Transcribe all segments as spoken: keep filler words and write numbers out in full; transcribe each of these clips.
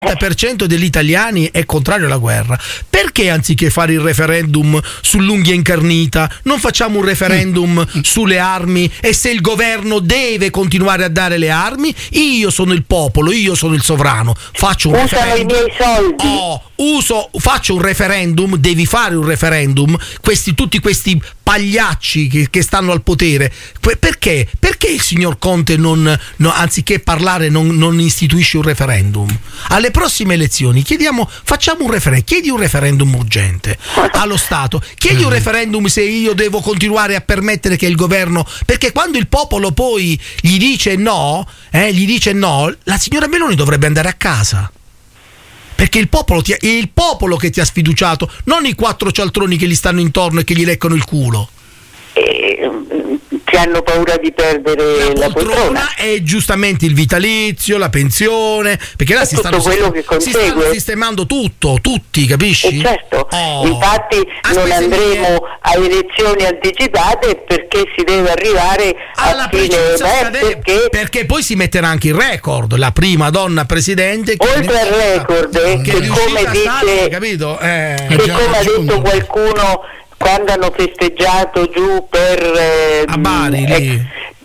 per cento degli italiani è contrario alla guerra. Perché anziché fare il referendum sull'unghia incarnita non facciamo un referendum mm. sulle armi? E se il governo deve continuare a dare le armi, io sono il popolo, io sono il sovrano, faccio un Usano referendum. i miei soldi. Oh, uso, faccio un referendum, devi fare un referendum. Questi, tutti questi pagliacci che, che stanno al potere, perché? Perché il signor Conte non, no, anziché parlare non, non istituisce un referendum? Alle prossime elezioni chiediamo, facciamo un referendum, chiedi un referendum urgente allo Stato, chiedi un referendum se io devo continuare a permettere che il governo, perché quando il popolo poi gli dice no, eh, gli dice no, la signora Meloni dovrebbe andare a casa. Perché il popolo, ti ha, è il popolo che ti ha sfiduciato, non i quattro cialtroni che gli stanno intorno e che gli leccano il culo. E, che hanno paura di perdere la, la poltrona e giustamente il vitalizio, la pensione, perché là si stanno, quello che si stanno sistemando tutto, tutti, capisci? E certo, oh. infatti a non andremo mie. a elezioni anticipate perché si deve arrivare alla a fine perché... perché poi si metterà anche il record, la prima donna presidente che oltre al record eh, che, che come dice stare, capito? Eh, che come ha detto qualcuno quando hanno festeggiato giù per eh, a Bari lì. Eh,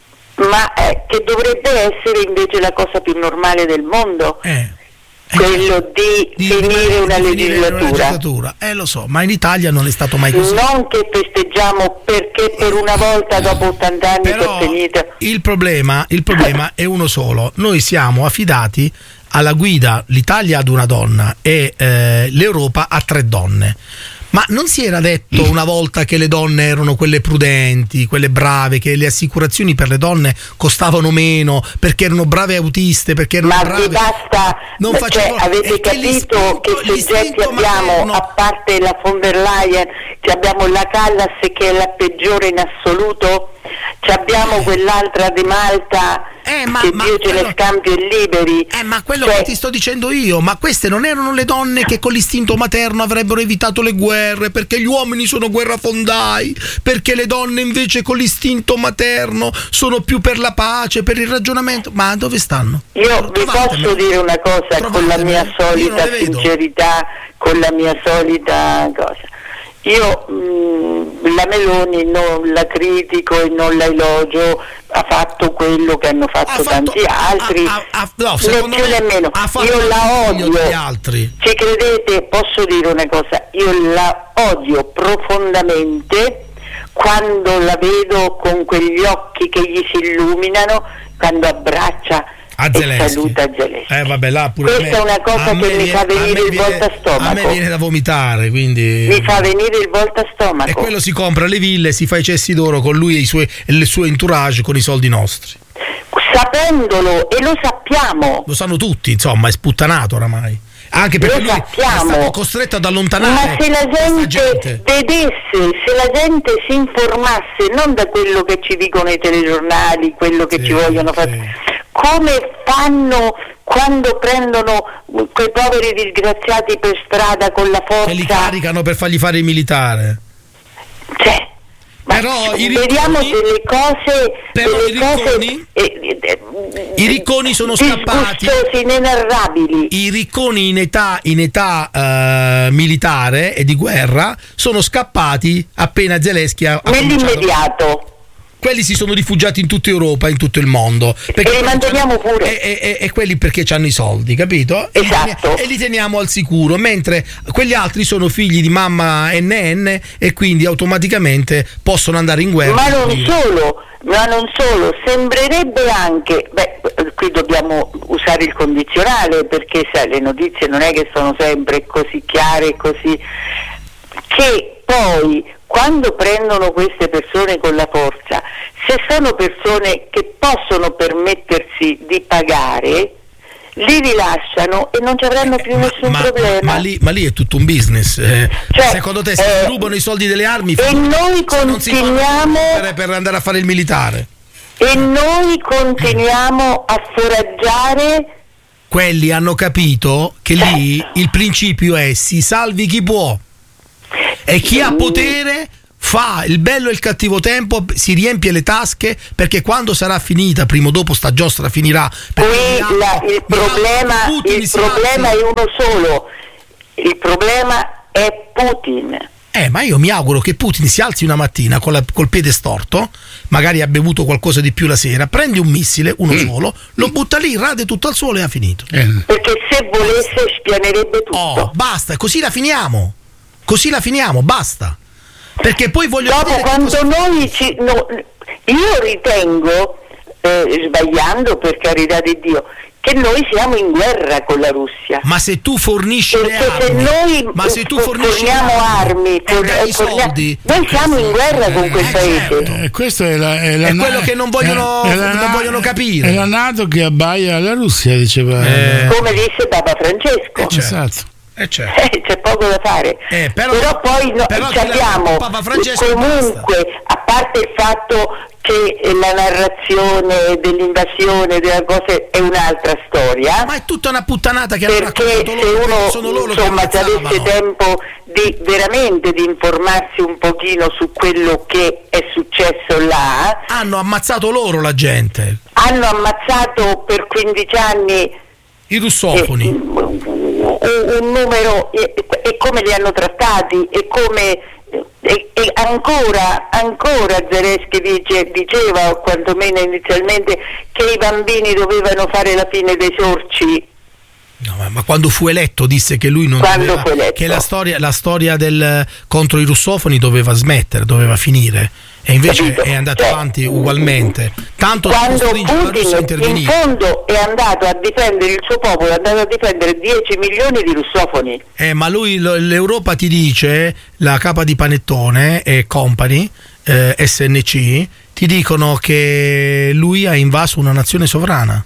ma eh, che dovrebbe essere invece la cosa più normale del mondo, eh, eh, quello di, di finire di, una, di legislatura. una legislatura eh lo so, ma in Italia non è stato mai così. Non che festeggiamo perché per una volta dopo ottanta anni però è finita. il problema il problema è uno solo: noi siamo affidati alla guida, l'Italia ad una donna e eh, l'Europa a tre donne. Ma non si era detto una volta che le donne erano quelle prudenti, quelle brave, che le assicurazioni per le donne costavano meno perché erano brave autiste, perché erano ma brave. Ma vi basta, non cioè, facevano, avete capito che soggetti abbiamo, materno. A parte la von der Leyen, che abbiamo la Callas che è la peggiore in assoluto, ci abbiamo quell'altra di Malta eh, ma, che ma Dio ce quello, le scambi e liberi. Eh, ma quello cioè, che ti sto dicendo io, ma queste non erano le donne che con l'istinto materno avrebbero evitato le guerre, perché gli uomini sono guerrafondai, perché le donne invece con l'istinto materno sono più per la pace, per il ragionamento. Ma dove stanno? Io vi posso dire una cosa Trovatemi. con la mia solita sincerità, con la mia solita cosa. Io mh, la Meloni non la critico e non la elogio, ha fatto quello che hanno fatto, fatto tanti altri, ha, ha, ha, no, non più nemmeno. Io la odio, altri. Ci credete, posso dire una cosa, io la odio profondamente quando la vedo con quegli occhi che gli si illuminano, quando abbraccia a e saluta Zelensky. Eh, vabbè, là pure questa me, è una cosa che mi fa venire il volta stomaco. A me viene da vomitare, quindi mi fa venire il volta stomaco. E quello si compra le ville, si fa i cessi d'oro con lui e i suoi, e il suo entourage con i soldi nostri. Sapendolo, e lo sappiamo. Lo sanno tutti, insomma, è sputtanato oramai. Anche perché lui è stato costretto ad allontanare. Ma se la gente, gente vedesse, se la gente si informasse non da quello che ci dicono i telegiornali, quello che sì, ci vogliono fare, sì. come fanno quando prendono quei poveri disgraziati per strada con la forza, che li caricano per fargli fare il militare. Cioè, però i ricconi, vediamo delle cose, però delle i ricconi, cose eh, eh, i ricconi sono scappati, inenarrabili. I ricconi in età, in età uh, militare e di guerra sono scappati appena Zelensky ha nell'immediato. Quelli si sono rifugiati in tutta Europa, in tutto il mondo. E li manteniamo pure. E, e, e quelli perché hanno i soldi, capito? Esatto. E li teniamo al sicuro, mentre quegli altri sono figli di mamma N N e quindi automaticamente possono andare in guerra. Ma non solo, ma non solo, sembrerebbe anche, beh, qui dobbiamo usare il condizionale perché sai, le notizie non è che sono sempre così chiare e così, che poi quando prendono queste persone con la forza, se sono persone che possono permettersi di pagare, li rilasciano e non ci avranno più eh, nessun ma, problema. Ma, ma, lì, ma lì è tutto un business. Eh. Cioè, secondo te se eh, rubano i soldi delle armi e noi continuiamo per, per andare a fare il militare? E noi continuiamo a foraggiare. Quelli hanno capito che lì il principio è si salvi chi può. E chi ha potere fa il bello e il cattivo tempo, si riempie le tasche, perché quando sarà finita, prima o dopo sta giostra finirà. Qui la, il problema, il problema è uno solo, il problema è Putin. Eh, ma io mi auguro che Putin si alzi una mattina con la, col piede storto, magari ha bevuto qualcosa di più la sera, prende un missile, uno mm. solo, lo butta lì, rade tutto al suolo e ha finito. Eh. Perché se volesse spianerebbe tutto. Oh, basta, così la finiamo. Così la finiamo, basta. Perché poi voglio dopo quando cosa... noi ci, no, io ritengo eh, sbagliando, per carità di Dio, che noi siamo in guerra con la Russia. Ma se tu fornisci perché le armi, se noi ma se tu forniamo armi, forni, dai soldi, noi siamo in guerra con quel eh, paese. Certo. Eh, questo è, la, è, la è na- quello che non vogliono, è, è la, non vogliono capire. È la NATO che abbaia alla Russia, diceva. Eh. Come disse Papa Francesco. Eh, certo. Esatto. Eh, certo. eh, c'è poco da fare, eh, però, però poi no, però abbiamo comunque, a parte il fatto che la narrazione dell'invasione delle cose è un'altra storia, ma è tutta una puttanata che hanno perché raccontato se loro, uno sono loro insomma che se avesse tempo di veramente di informarsi un pochino su quello che è successo là, hanno ammazzato loro la gente, hanno ammazzato per quindici anni i russofoni, eh, un, un numero e, e come li hanno trattati e come e, e ancora ancora Zelensky dice, diceva, o quantomeno inizialmente, che i bambini dovevano fare la fine dei sorci. No, ma, ma quando fu eletto disse che lui non quando doveva, che la storia, la storia del contro i russofoni doveva smettere, doveva finire, e invece Capito? è andato cioè, avanti ugualmente. Tanto quando Putin in fondo è andato a difendere il suo popolo, è andato a difendere dieci milioni di russofoni. Eh, ma lui, l'Europa ti dice, la capa di Panettone e Company, eh, S N C, ti dicono che lui ha invaso una nazione sovrana.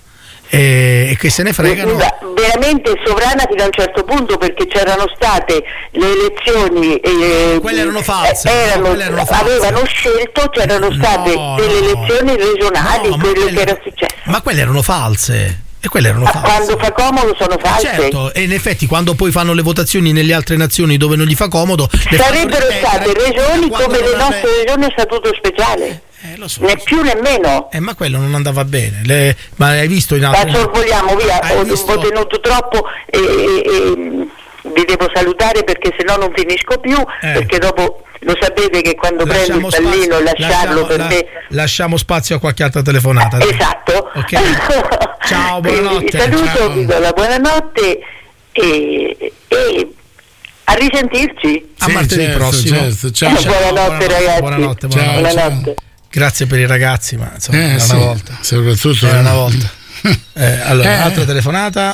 E che se ne fregano. Veramente sovrana fino a un certo punto, perché c'erano state le elezioni eh, quelle erano false, eh, erano, no, quelle erano false. Avevano scelto, c'erano state no, delle no, elezioni regionali, no, quello quelle, che era successo. Ma quelle erano false. E quelle erano false. Quando fa comodo sono false. Certo, e in effetti quando poi fanno le votazioni nelle altre nazioni dove non gli fa comodo, sarebbero state regioni come le nostre c'è... regioni a statuto speciale. Eh, lo so, né lo so. più né meno. Eh, ma quello non andava bene. Le... Ma hai visto in altri... Ma sorvoliamo via, ho, visto... ho tenuto troppo e, e, e vi devo salutare perché sennò non finisco più, eh. perché dopo lo sapete che quando lasciamo prendo il pallino spazio, lasciarlo lasciamo, per la, me. Lasciamo spazio a qualche altra telefonata. Esatto. Okay. Ciao, buonanotte. Vi saluto, ciao. vi do la buonanotte e, e a risentirci. A sì, martedì certo, prossimo. Certo. Ciao, ciao. Buonanotte, buonanotte ragazzi. Buonanotte, buonanotte. buonanotte. Ciao, buonanotte. Grazie per i ragazzi, ma insomma, eh, era sì, una volta. Soprattutto era una volta. Eh, allora, eh. altra telefonata.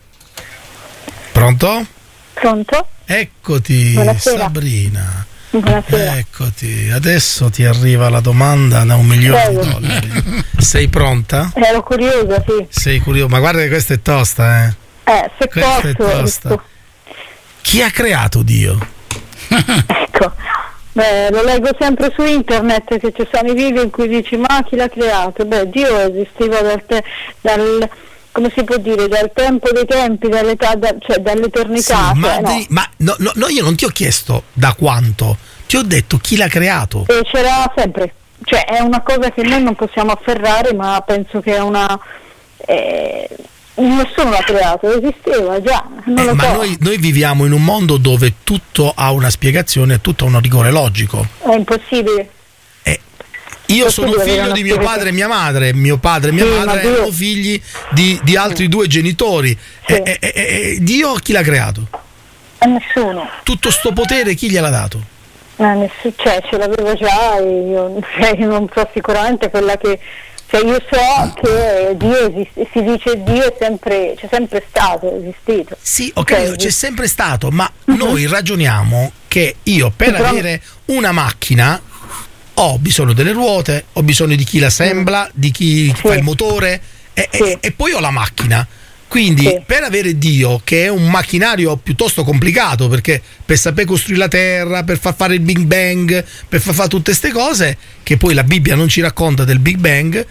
Pronto? Pronto? Eccoti, buonasera. Sabrina. Buonasera. Eccoti, adesso ti arriva la domanda da un milione Prego. di dollari. Sei pronta? Ero curiosa, sì. Sei curiosa, ma guarda che questa è tosta, eh. Eh, se questa posso. è tosta. Chi ha creato Dio? Ecco. Beh, lo leggo sempre su internet che ci sono i video in cui dici ma chi l'ha creato? Beh, Dio esisteva dal, te, dal come si può dire, dal tempo dei tempi, dall'età, da, cioè dall'eternità. Sì, cioè, ma no. di, ma no, no, no, io non ti ho chiesto da quanto, ti ho detto chi l'ha creato. E c'era sempre, cioè è una cosa che noi non possiamo afferrare, ma penso che è una eh, nessuno l'ha creato, esisteva già, non Eh, lo ma so. noi, noi viviamo in un mondo dove tutto ha una spiegazione, tutto ha un rigore logico. È impossibile. Eh, io Possibile sono avere figlio una di mio spiegazione. padre e mia madre, mio padre e mia Sì, madre ma Dio- erano figli di, di altri due genitori. Sì. Eh, eh, eh, eh, Dio chi l'ha creato? A nessuno. Tutto sto potere chi gliel'ha dato? Eh, nessuno, cioè ce l'avevo già e io, cioè, io non so sicuramente quella che, cioè io so che Dio esiste, si dice Dio è sempre, c'è sempre stato, è esistito. Sì, ok, Cioè, c'è sempre stato, ma noi ragioniamo che io per Però- avere una macchina ho bisogno delle ruote, ho bisogno di chi l'assembla, di chi Sì. fa il motore e, Sì. e- e poi ho la macchina. Quindi Sì. per avere Dio, che è un macchinario piuttosto complicato, perché per saper costruire la terra, per far fare il Big Bang, per far fare tutte queste cose, che poi la Bibbia non ci racconta del Big Bang,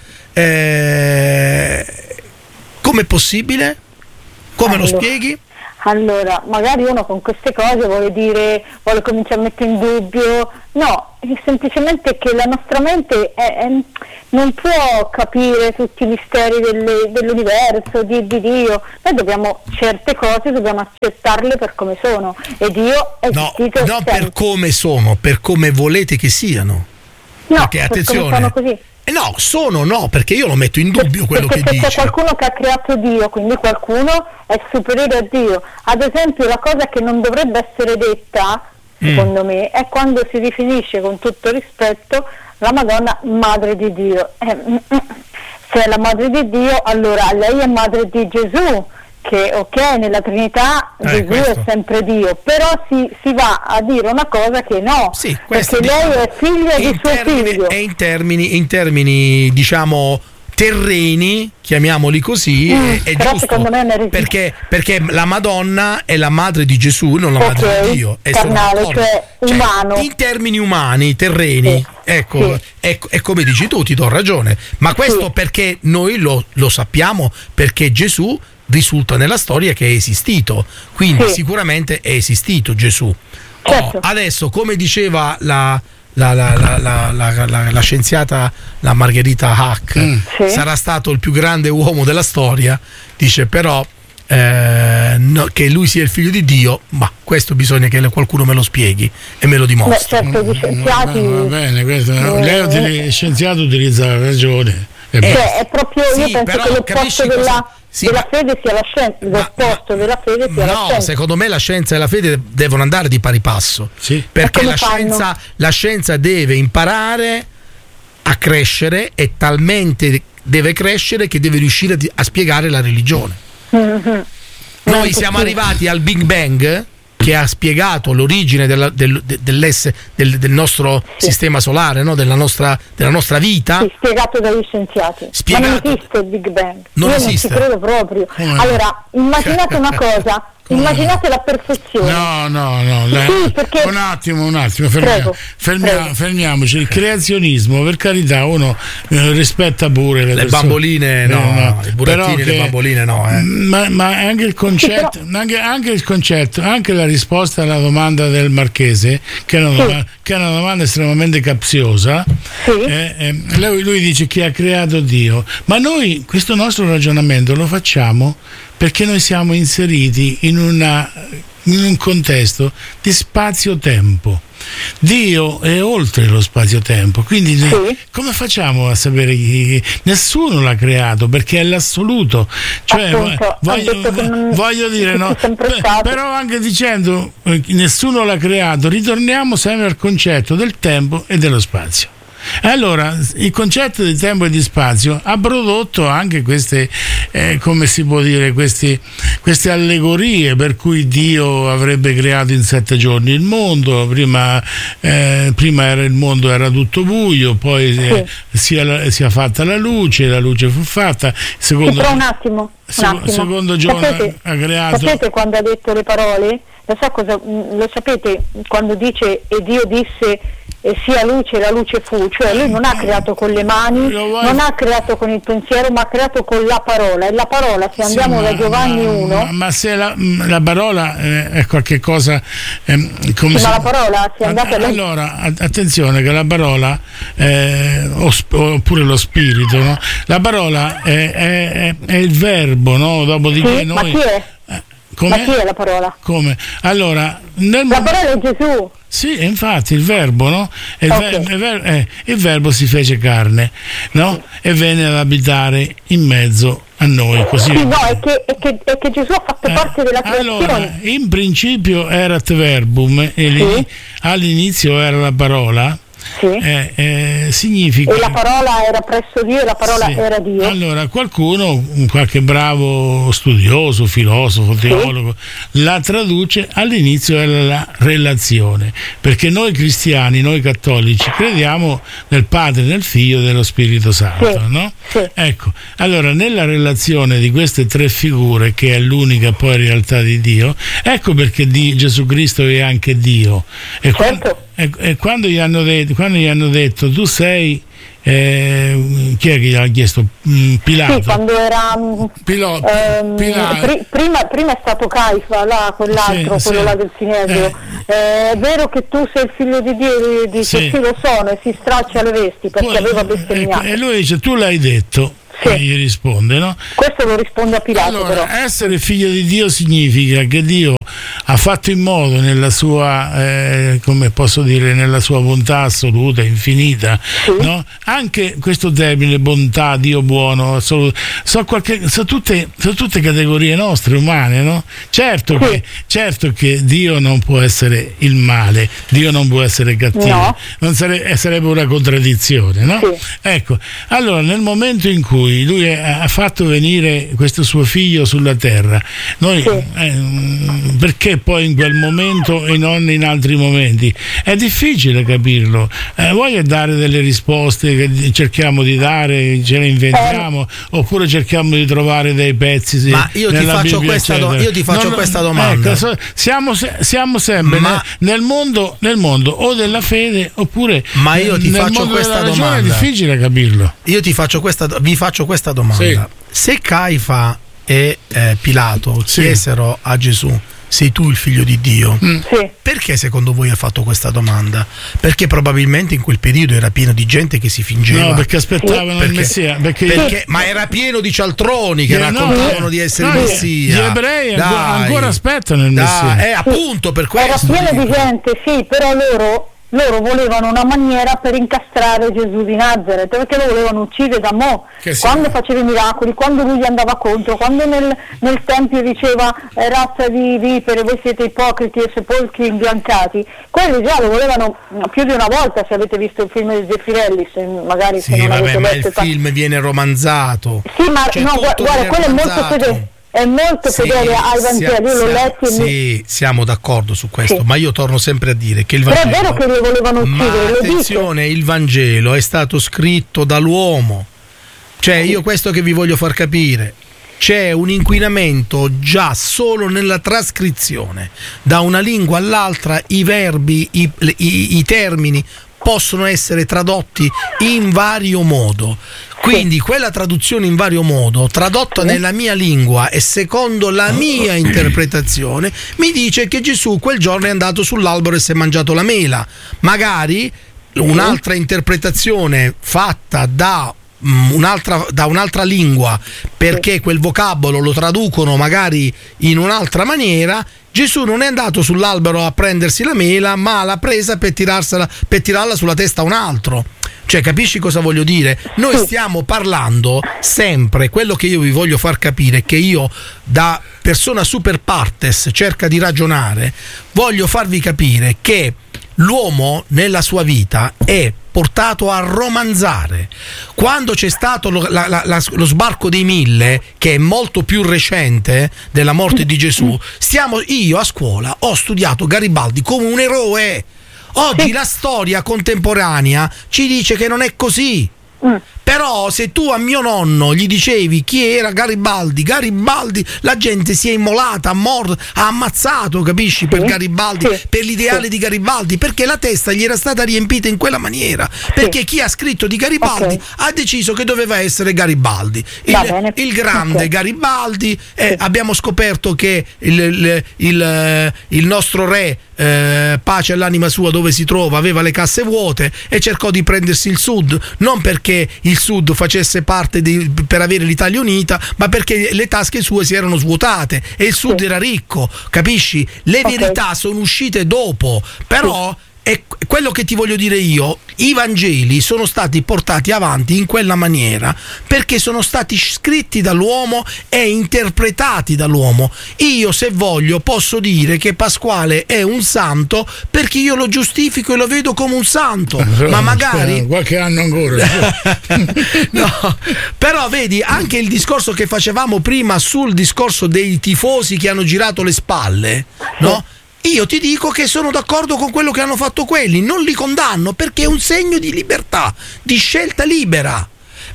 eh, com'è possibile? Come lo Allora. spieghi? Allora, magari uno con queste cose vuole dire, vuole cominciare a mettere in dubbio, no, semplicemente che la nostra mente è, è, non può capire tutti i misteri delle, dell'universo, di, di Dio. Noi dobbiamo, certe cose dobbiamo accettarle per come sono, e Dio è No, esistito non sempre. per come sono, per come volete che siano. No, Perché per attenzione, come sono così. Eh no, sono no, perché io lo metto in dubbio quello Perché che se c'è dice. qualcuno che ha creato Dio, quindi qualcuno è superiore a Dio. Ad esempio, la cosa che non dovrebbe essere detta, secondo mm. me, è quando si definisce, con tutto rispetto, la Madonna madre di Dio. Eh, se è la madre di Dio, allora lei è madre di Gesù, che ok, nella Trinità eh, Gesù questo. è sempre Dio, però si, si va a dire una cosa che no, Sì, perché diciamo, lei è figlia di suo termini, figlio. E in termini, in termini, diciamo, terreni, chiamiamoli così, Mm, è, è però giusto, secondo me è un'eresia. perché, perché la Madonna è la madre di Gesù, non la madre Ok, di Dio, è carnale, d'accordo? cioè umano. In termini umani, terreni, Sì, ecco, sì. è, è come dici tu, ti do ragione, ma questo Sì. perché noi lo, lo sappiamo, perché Gesù risulta nella storia che è esistito, quindi Sì. sicuramente è esistito Gesù. Certo. Oh, adesso, come diceva la La, la, la, la, la, la, la scienziata, la Margherita Hack, Mm. Sì. sarà stato il più grande uomo della storia, dice però eh, no, che lui sia il figlio di Dio, ma questo bisogna che qualcuno me lo spieghi e me lo Beh, dimostri. certo, gli scienziati... Va bene, questo, Eh, lei utili- scienziato utilizza la ragione. E Eh, Cioè, è proprio, io sì, penso però che capisci l'opposto cosa- della, sì, della ma- fede sia la scienza, Ma- l'opposto ma- della fede sia la No, scienza. secondo me la scienza e la fede devono andare di pari passo. Sì. Perché E come la fanno? scienza, la scienza deve imparare a crescere e talmente deve crescere che deve riuscire a di- a spiegare la religione. Mhm. Noi Anche siamo sì. arrivati al Big Bang, che ha spiegato l'origine della- del, de- dell'esse- del- del nostro Sì. sistema solare, no? della, nostra, della nostra vita. Sì, spiegato dagli scienziati. Spiegato. Ma non esiste il Big Bang. Non Io esiste. non ci credo proprio. Come no? Allora, immaginate una cosa, Come immaginate la perfezione. No, no, no, dai. Sì, perché- un attimo, un attimo, fermia- Prego, fermia- prego. fermiamoci. Il creazionismo, per carità, uno eh, rispetta pure le, Le persone. bamboline no, Eh, no, i burattini però e le che- bamboline no. Eh. Ma, ma anche il concetto, anche, anche il concetto, anche la risposta alla domanda del Marchese, che è una, Sì. domanda, che è una domanda estremamente capziosa. Sì. eh, eh, lui, lui dice chi ha creato Dio, ma noi questo nostro ragionamento lo facciamo perché noi siamo inseriti in, una, in un contesto di spazio-tempo. Dio è oltre lo spazio-tempo, quindi Sì. ne- come facciamo a sapere chi? Nessuno l'ha creato perché è l'assoluto. Cioè, Appunto, ha voglio, detto che non- voglio dire, che no, c'è sempre Beh, stato. però anche dicendo eh, nessuno l'ha creato, ritorniamo sempre al concetto del tempo e dello spazio. Allora, il concetto di tempo e di spazio ha prodotto anche queste, eh, come si può dire, questi, queste allegorie per cui Dio avrebbe creato in sette giorni il mondo. Prima, eh, prima era il mondo era tutto buio, poi eh, si, è, si è fatta la luce, la luce fu fatta. Secondo, Sì, però un attimo, un seco- attimo. secondo Giona sapete, ha creato. sapete quando ha detto le parole? Lo, so cosa, lo sapete quando dice e Dio disse e sia luce e la luce fu, cioè lui non ha creato con le mani, Lo vuoi- non ha creato con il pensiero, ma ha creato con la parola, e la parola, se andiamo Sì, da ma- Giovanni ma, uno, ma, ma se la, la parola eh, è qualche cosa ehm, come sì, si- ma la parola, se andate a leggere, allora a- attenzione che la parola eh, o sp- oppure lo spirito, no? La parola è, è- è- è il verbo, no? Dopodiché sì, ma noi chi è? eh, Ma come? chi è la parola? Come? Allora nel La mom- parola è Gesù. sì, e infatti il verbo, no? E il, Ok. ver- il ver- eh, il verbo si fece carne, no? E venne ad abitare in mezzo a noi, così. Sì, no, è che, è che, è che Gesù ha fatto Eh, parte della creazione. allora, in principio erat verbum, e lì- Sì. all'inizio era la parola, Sì. eh, eh, significa. E la parola era presso Dio e la parola Sì. era Dio. Allora, qualcuno, un qualche bravo studioso, filosofo, teologo, la traduce all'inizio era la relazione, perché noi cristiani, noi cattolici, crediamo nel Padre, nel Figlio e nello Spirito Santo, Sì. no? Sì. Ecco, allora nella relazione di queste tre figure, che è l'unica poi realtà di Dio, ecco perché Dio- Gesù Cristo è anche Dio. E, quan- Certo. e, e quando gli hanno detto, quando gli hanno detto tu sei Eh, chi è che gli ha chiesto? Mm, Pilato. Sì, quando era Pilo- ehm, Pilato. pri- prima, prima è stato Caifa, là, quell'altro, Sì, quello sì. là del Sinesio. Eh. Eh, è vero che tu sei il figlio di Dio, dice Sì. sì lo sono, e si straccia le vesti perché Poi, aveva e, bestemmiato. e lui dice tu l'hai detto. Sì. E gli risponde, no? Questo lo risponde a Pilato, Allora, però. essere figlio di Dio significa che Dio ha fatto in modo nella sua, eh, come posso dire, nella sua bontà assoluta, infinita, Sì. no? Anche questo termine bontà, Dio buono, assoluto, sono, qualche, sono, tutte, sono tutte categorie nostre, umane, no? Certo, Sì. che, certo che Dio non può essere il male, Dio non può essere cattivo, No. non sare- sarebbe una contraddizione, no? Sì. Ecco, allora nel momento in cui lui ha fatto venire questo suo figlio sulla terra, noi Sì. eh, perché poi in quel momento e non in altri momenti? È difficile capirlo. Eh, vuoi dare delle risposte che cerchiamo di dare, ce le inventiamo, Eh. oppure cerchiamo di trovare dei pezzi? Sì, Ma io ti nella faccio Bibbia, questa do- eccetera. io ti faccio Non- questa domanda. ecco, so- siamo, se- siamo sempre Ma- nel, nel mondo, nel mondo o della fede oppure Ma io ti nel faccio mondo questa della ragione. domanda. È difficile capirlo. Io ti faccio questa, vi faccio questa domanda. Sì. Se Caifa e eh, Pilato Sì. chiesero a Gesù: sei tu il figlio di Dio? Mm. Sì. Perché secondo voi ha fatto questa domanda? Perché probabilmente in quel periodo era pieno di gente che si fingeva. No, perché aspettavano il Perché- Messia. Perché, Perché- ma era pieno di cialtroni che Eh, no, raccontavano eh, di essere no, il gli- Messia. gli ebrei ancora- Dai. ancora aspettano il Dai, Messia. Eh, appunto per Era questo. pieno di dico. gente, sì, però loro, loro volevano una maniera per incastrare Gesù di Nazareth, perché lo volevano uccidere da mo'. Che sì. Quando faceva i miracoli, quando lui gli andava contro, quando nel, nel tempio diceva eh, razza di vipere, voi siete ipocriti e sepolcri imbiancati, quelli già lo volevano più di una volta. Se avete visto il film di Zeffirelli, se magari se Sì, non vabbè, avete ma letto il film viene romanzato. Sì, ma Cioè, no, tutto guarda, viene quello è molto romanzato. fedele, è molto Sì, fedele ai sia- Vangeli, io l'ho sia- letto e mi... Sì, siamo d'accordo su questo, Sì. ma io torno sempre a dire che il Però Vangelo. è vero che lo volevano Ma uccidere, lo dice. attenzione, il Vangelo è stato scritto dall'uomo. Cioè, io questo che vi voglio far capire. C'è un inquinamento già solo nella trascrizione. Da una lingua all'altra i verbi, i, i, i termini possono essere tradotti in vario modo. Quindi quella traduzione in vario modo, tradotta nella mia lingua e secondo la mia interpretazione, mi dice che Gesù quel giorno è andato sull'albero e si è mangiato la mela. Magari un'altra interpretazione fatta da Un'altra, da un'altra lingua, perché quel vocabolo lo traducono magari in un'altra maniera. Gesù non è andato sull'albero a prendersi la mela, ma l'ha presa per tirarsela, per tirarla sulla testa a un altro. Cioè, capisci cosa voglio dire? Noi stiamo parlando sempre, quello che io vi voglio far capire, che io da persona super partes cerca di ragionare, voglio farvi capire che l'uomo nella sua vita è portato a romanzare. Quando c'è stato lo, la, la, la, lo sbarco dei mille, che è molto più recente della morte di Gesù, stiamo, io a scuola ho studiato Garibaldi come un eroe. Oggi la storia contemporanea ci dice che non è così. Mm. Però se tu a mio nonno gli dicevi chi era Garibaldi, Garibaldi, la gente si è immolata, ha morto, ha ammazzato, capisci, per Sì, Garibaldi, sì, per l'ideale sì. di Garibaldi, perché la testa gli era stata riempita in quella maniera, perché chi ha scritto di Garibaldi Ok. ha deciso che doveva essere Garibaldi, Va il, bene. il grande Ok. Garibaldi. eh, Sì. Abbiamo scoperto che il, il, il, il nostro re, eh, pace all'anima sua dove si trova, aveva le casse vuote e cercò di prendersi il sud, non perché il sud facesse parte di, per avere l'Italia unita, ma perché le tasche sue si erano svuotate e il sud Sì. era ricco, capisci? Le Ok. verità sono uscite dopo, però è quello che ti voglio dire io, i Vangeli sono stati portati avanti in quella maniera perché sono stati scritti dall'uomo e interpretati dall'uomo. Io, se voglio, posso dire che Pasquale è un santo perché io lo giustifico e lo vedo come un santo, ma magari qualche anno ancora. no, però vedi anche il discorso che facevamo prima sul discorso dei tifosi che hanno girato le spalle, no? Io ti dico che sono d'accordo con quello che hanno fatto quelli, non li condanno perché è un segno di libertà, di scelta libera.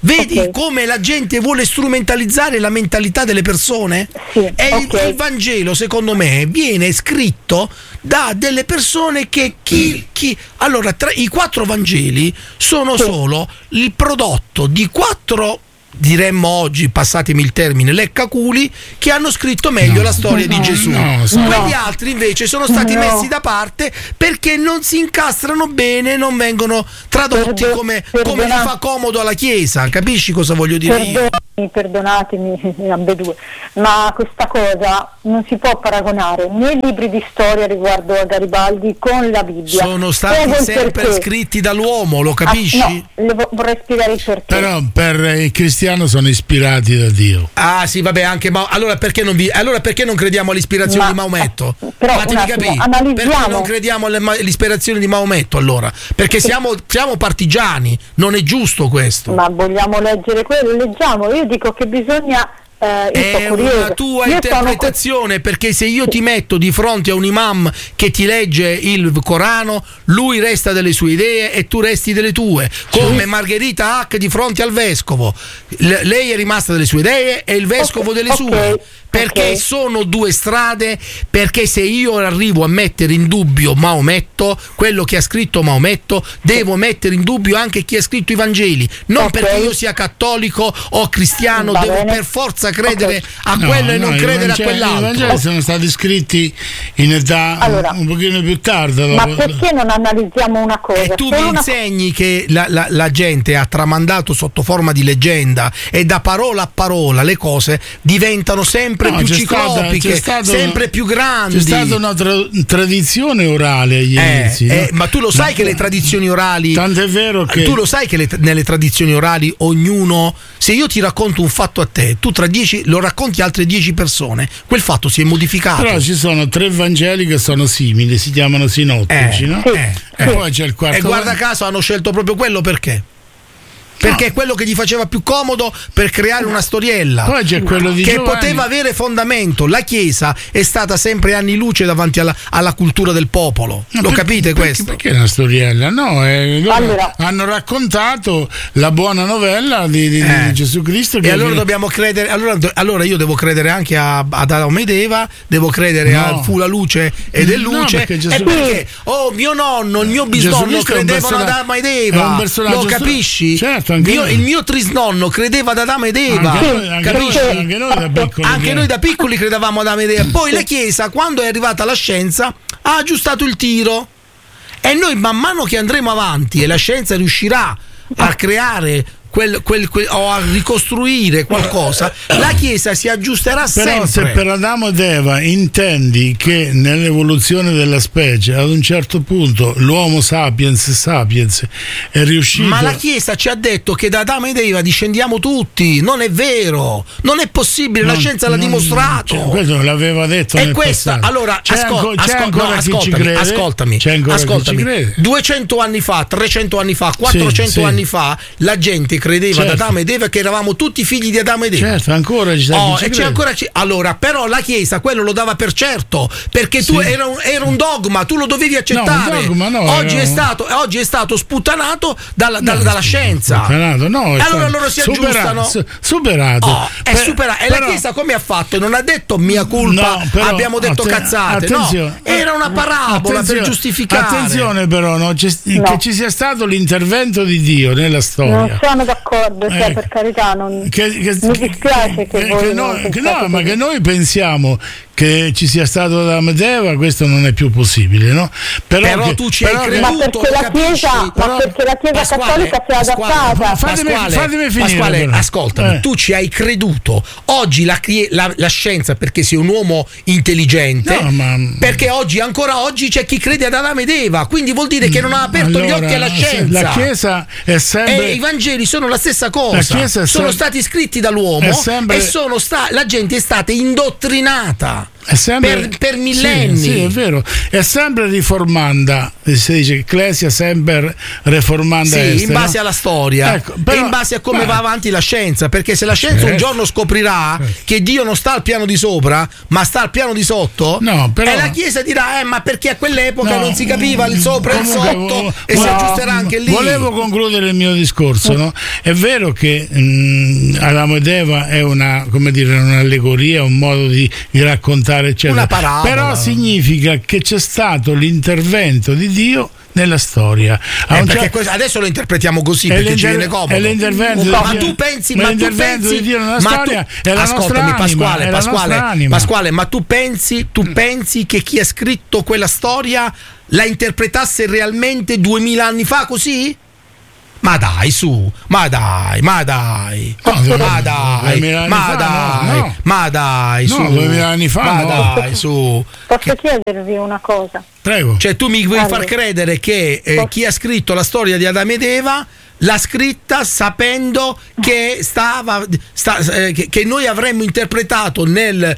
Vedi okay. come la gente vuole strumentalizzare la mentalità delle persone? Sì, e il, okay. il Vangelo, secondo me, viene scritto da delle persone che chi, chi allora tra i quattro Vangeli sono sì. solo il prodotto di quattro, diremmo oggi, passatemi il termine, leccaculi, che hanno scritto meglio no, la storia no, di Gesù. No, no. Quegli altri invece sono stati no. messi da parte perché non si incastrano bene, non vengono tradotti Perdo- come, come gli fa comodo alla Chiesa. Capisci cosa voglio dire io? Perdonatemi ambedue, ma questa cosa non si può paragonare nei libri di storia riguardo a Garibaldi con la Bibbia. Sono stati sempre scritti dall'uomo, lo capisci? Ah, no, le vorrei spiegare il perché. Però per il cristiano sono ispirati da Dio. Ah sì, vabbè, anche ma allora perché non vi allora perché non crediamo all'ispirazione ma, di Maometto? Però fatemi capire. Perché non crediamo all'ispirazione di Maometto allora? Perché sì. siamo, siamo partigiani, non è giusto questo. Ma vogliamo leggere quello? Leggiamo. Io dico che bisogna eh, è una tua io interpretazione, perché se io ti metto di fronte a un imam che ti legge il Corano, lui resta delle sue idee e tu resti delle tue, come Margherita Hack di fronte al vescovo. L- lei è rimasta delle sue idee e il vescovo okay, delle sue okay. Perché okay. sono due strade, perché se io arrivo a mettere in dubbio Maometto, quello che ha scritto Maometto, devo mettere in dubbio anche chi ha scritto i Vangeli, non okay. perché io sia cattolico o cristiano, Va devo bene. per forza credere okay. a no, quello no, e non credere Vangeli, a quell'altro. I Vangeli sono stati scritti in età allora, un pochino più tarda. Ma dopo. Perché non analizziamo una cosa? E tu mi una... insegni che la, la, la gente ha tramandato sotto forma di leggenda e da parola a parola le cose diventano sempre No, più ciclopiche, stata, sempre più grandi. C'è stata una tra- tradizione orale agli eh, inizi, eh, no? ma tu lo sai ma, che le tradizioni orali tant'è vero che tu lo sai che le, nelle tradizioni orali ognuno, se io ti racconto un fatto a te, tu tra dieci lo racconti a altre dieci persone, quel fatto si è modificato. Però ci sono tre Vangeli che sono simili, si chiamano sinottici, eh, no? Eh, e eh, poi c'è il quarto e guarda caso hanno scelto proprio quello perché? Perché no. è quello che gli faceva più comodo per creare una storiella. Poi c'è quello di che Giovanni. poteva avere fondamento. La Chiesa è stata sempre anni luce davanti alla, alla cultura del popolo. No, Lo per, capite perché, questo? Perché è una storiella? No, eh, loro allora. hanno raccontato la buona novella di, di, eh. di Gesù Cristo. Che e allora dobbiamo credere. Allora, allora io devo credere anche a, ad Adamo ed Eva, devo credere no. al fu la luce ed è luce. No, perché Gesù... E perché? Oh, mio nonno, il mio bisnonno credevano ad Adamo ed Eva. Lo capisci? Certo, anche mio, il mio trisnonno credeva ad Adamo ed Eva, anche noi, anche capisci? Noi, anche noi da piccoli, anche che... noi da piccoli credevamo ad Adamo ed Eva. Poi la Chiesa, quando è arrivata la scienza, ha aggiustato il tiro e noi man mano che andremo avanti e la scienza riuscirà a creare Quel, quel, quel, o a ricostruire qualcosa, la Chiesa si aggiusterà Però sempre. Se per Adamo ed Eva intendi che nell'evoluzione della specie ad un certo punto l'uomo sapiens sapiens è riuscito, ma la Chiesa ci ha detto che da Adamo ed Eva discendiamo tutti, non è vero, non è possibile, non, la scienza l'ha non, dimostrato. Cioè, questo l'aveva detto e nel questa passato. allora c'è ascol- anco, c'è ascol- ancora no, chi ascoltami, ci crede, ascoltami, c'è ancora ascoltami. Chi ci crede. duecento anni fa, trecento anni fa, quattrocento sì, sì. anni fa la gente credeva certo. ad Adamo ed Eva che eravamo tutti figli di Adamo ed Eva. Certo, ancora ci, oh, ci e c'è ancora ci... Allora, però la Chiesa quello lo dava per certo, perché tu sì. era, un, era un dogma, tu lo dovevi accettare. No, dogma, no, oggi, era... è stato, oggi è stato sputtanato dalla, no, dalla, dalla scienza. Sputtanato, no, allora loro si superato, aggiustano. Superato. Oh, è per, superato. E però... la Chiesa come ha fatto? Non ha detto mia colpa, no, però, abbiamo detto atten- cazzate. attenzione. No, era una parabola attenzione, per giustificare. Attenzione però, no, no. che ci sia stato l'intervento di Dio nella storia. Non sono d'accordo, cioè, eh, per carità, non... Che, che, mi dispiace che, che, voi che, noi, che no, ma così. che noi pensiamo che ci sia stato Adamo ed Eva, questo non è più possibile, no? Però, però che, tu ci però hai che, creduto, ma perché la Chiesa, però, ma perché la Chiesa Pasquale, cattolica si è adattata. Fatemi, Pasquale, fatemi finire, Pasquale, però. ascoltami, eh. tu ci hai creduto. Oggi la, la, la scienza, perché sei un uomo intelligente, no, ma... perché oggi, ancora oggi, c'è chi crede ad Adamo ed Eva, quindi vuol dire che non ha aperto allora, gli occhi alla scienza. La Chiesa è sempre... E i Vangeli sono la stessa cosa. La Chiesa è sono sem- stati scritti dall'uomo sempre... e sono sta- la gente è stata indottrinata. È sempre, per, per millenni. Sì, sì, è vero. È sempre riformanda, si dice Ecclesia sempre reformanda. Sì, est, in base no? alla storia, ecco, però, e in base a come beh, va avanti la scienza, perché se la scienza certo, un giorno scoprirà certo. che Dio non sta al piano di sopra, ma sta al piano di sotto, no, però, e la Chiesa dirà eh, ma perché a quell'epoca no, non si capiva il sopra e il comunque, sotto vo- e vo- si aggiusterà anche lì. Volevo concludere il mio discorso, no? È vero che mh, Adamo ed Eva è una, come dire, un'allegoria, un modo di, di raccontare, eccetera. Una parabola. Però significa che c'è stato l'intervento di Dio nella storia. Eh, un perché cer- questo, adesso lo interpretiamo così perché ci viene comodo. È l'intervento ma di Dio, tu pensi, ma ma tu l'intervento pensi di Dio nella ma storia tu, è la ascoltami, nostra anima, Pasquale, è la Pasquale, nostra anima. Pasquale, ma tu pensi, tu pensi che chi ha scritto quella storia la interpretasse realmente duemila anni fa così? Ma dai, su, ma dai, ma dai, No, ma dai, duemila anni ma fa, dai, no, no. ma dai, No, su, duemila anni fa, ma no. dai, su. Posso chiedervi una cosa? Prego. Cioè tu mi vuoi Allora. far credere che eh, chi ha scritto la storia di Adamo ed Eva l'ha scritta sapendo che stava sta, eh, che, che noi avremmo interpretato nel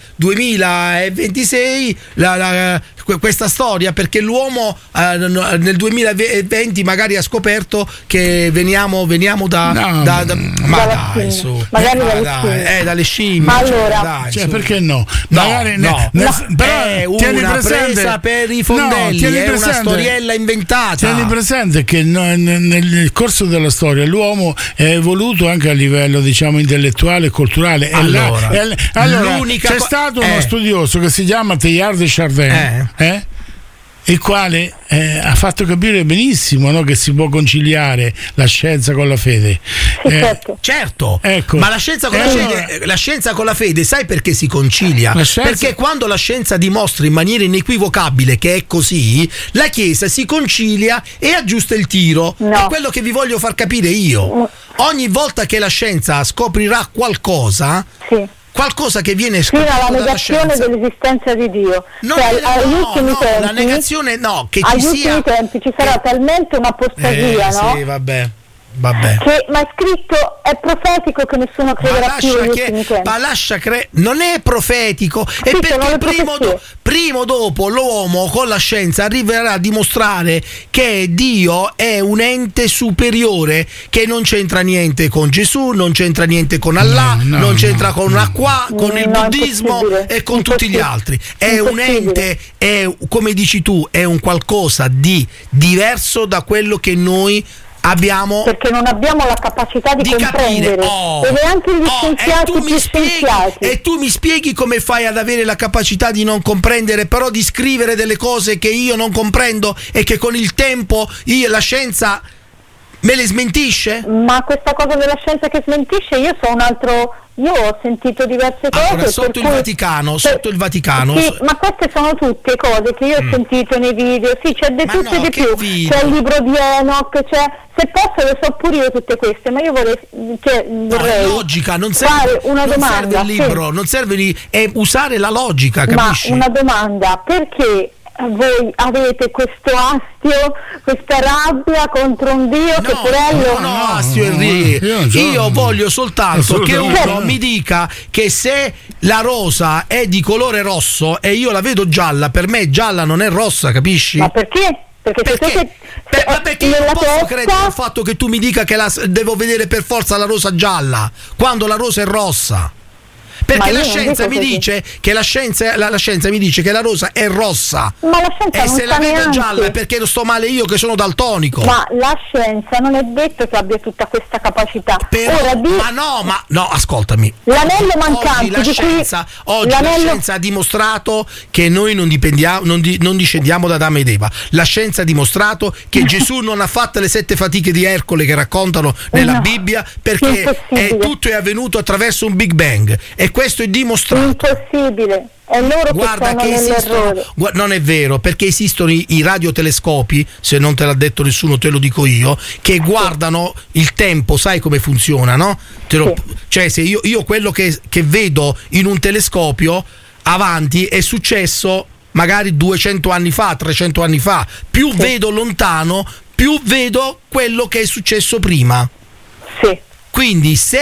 duemilaventisei la, la, que- questa storia perché l'uomo eh, nel duemilaventi magari ha scoperto che veniamo, veniamo da, No, da, da ma dalla dai scimmia. su Magari ma dalle dai, scimmie. eh, dalle scimmie Allora. cioè, dai, Cioè, su. perché no? No, Magari no, ne- ne- no, però è tieni una presente- presa per i fondelli, no, tieni è una presente- storiella inventata. Tieni presente che no- nel, nel corso della storia l'uomo è evoluto anche a livello, diciamo, intellettuale e culturale. E Allora, là- e- allora l'unica c'è co- stato uno eh. studioso che si chiama Teilhard de Chardin, Eh. eh? il quale eh, ha fatto capire benissimo, no, che si può conciliare la scienza con la fede. Sì, Eh, certo. Certo, Ecco. ma la scienza con E la, allora- fede, la scienza con la fede, sai perché si concilia? La scienza- Perché quando la scienza dimostra in maniera inequivocabile che è così, la Chiesa si concilia e aggiusta il tiro. No. È quello che vi voglio far capire io. Ogni volta che la scienza scoprirà qualcosa, Sì. qualcosa che viene Fino scoperto alla dalla negazione scienza. dell'esistenza di Dio. No, cioè, no, agli no, ultimi no, tempi, la negazione no, che ci agli sia ultimi tempi ci sarà che- talmente un'apostasia, Eh, no? sì, vabbè. Vabbè. Che, ma è scritto, è profetico che nessuno Ma crederà più lascia, agli che, ultimi tempi. ma lascia cre- non è profetico, è Sì, sono perché le prima o, do- profezie. prima o dopo l'uomo con la scienza arriverà a dimostrare che Dio è un ente superiore che non c'entra niente con Gesù, non c'entra niente con Allah, No, no, non c'entra no, con no. l'acqua, con No, il no, buddismo impossibile, e con tutti gli impossibile. altri. È un Impossibile. ente, è come dici tu, è un qualcosa di diverso da quello che noi abbiamo Perché non abbiamo la capacità di, di comprendere. capire. Oh, e neanche gli oh, scienziati e tu mi più spieghi, scienziati. e tu mi spieghi come fai ad avere la capacità di non comprendere, però di scrivere delle cose che io non comprendo e che con il tempo io, la scienza me le smentisce? Ma questa cosa della scienza che smentisce, io so un altro. Io ho sentito diverse cose. Allora, sotto per il cui- Vaticano, per- sotto il Vaticano. Sì, ma queste sono tutte cose che io ho sentito nei video. Sì, c'è di Ma tutto no, e di che più. video? C'è il libro di Enoch, c'è. Se posso le so pure io tutte queste, ma io vorrei. Cioè, No, vorrei è logica, non serve, fare una non domanda. serve il libro, sì. non serve di, è usare la logica, Ma capisci? una domanda, perché voi avete questo astio, questa rabbia contro un Dio che No, purello no, no, Astio no, Henry. io non so. Io voglio soltanto che Assolutamente uno no. mi dica che se la rosa è di colore rosso e io la vedo gialla, per me gialla non è rossa, capisci? Ma perché? Perché, se Perché? siete- Per- se- ma perché io nella non posso testa- credere al fatto che tu mi dica che la, devo vedere per forza la rosa gialla quando la rosa è rossa. Ma Perché io la non scienza dico mi così. dice che la scienza, la, la scienza mi dice che la rosa è rossa. Ma la scienza E non se la sa vedo neanche. gialla è perché sto male io che sono daltonico. Ma la scienza non è detto che abbia tutta questa capacità. Però- Ora di ma no, ma no, ascoltami. L'anello Oggi mancante la di cui- scienza, oggi la l'anello- scienza ha dimostrato che noi non dipendiamo, non, di- non discendiamo da Adamo ed Eva. La scienza ha dimostrato che Gesù non ha fatto le sette fatiche di Ercole che raccontano nella No, Bibbia, perché impossibile. è, tutto è avvenuto attraverso un Big Bang e questo è dimostrato. impossibile. È loro Guarda che che sono esistono, nell'errore. gua- non è vero, perché esistono i, i radiotelescopi, se non te l'ha detto nessuno te lo dico io, che guardano il tempo, sai come funziona, no? Te lo- Sì. Cioè se io, io quello che, che vedo in un telescopio avanti è successo magari duecento anni fa, trecento anni fa, più Sì. vedo lontano, più vedo quello che è successo prima. Sì. Quindi se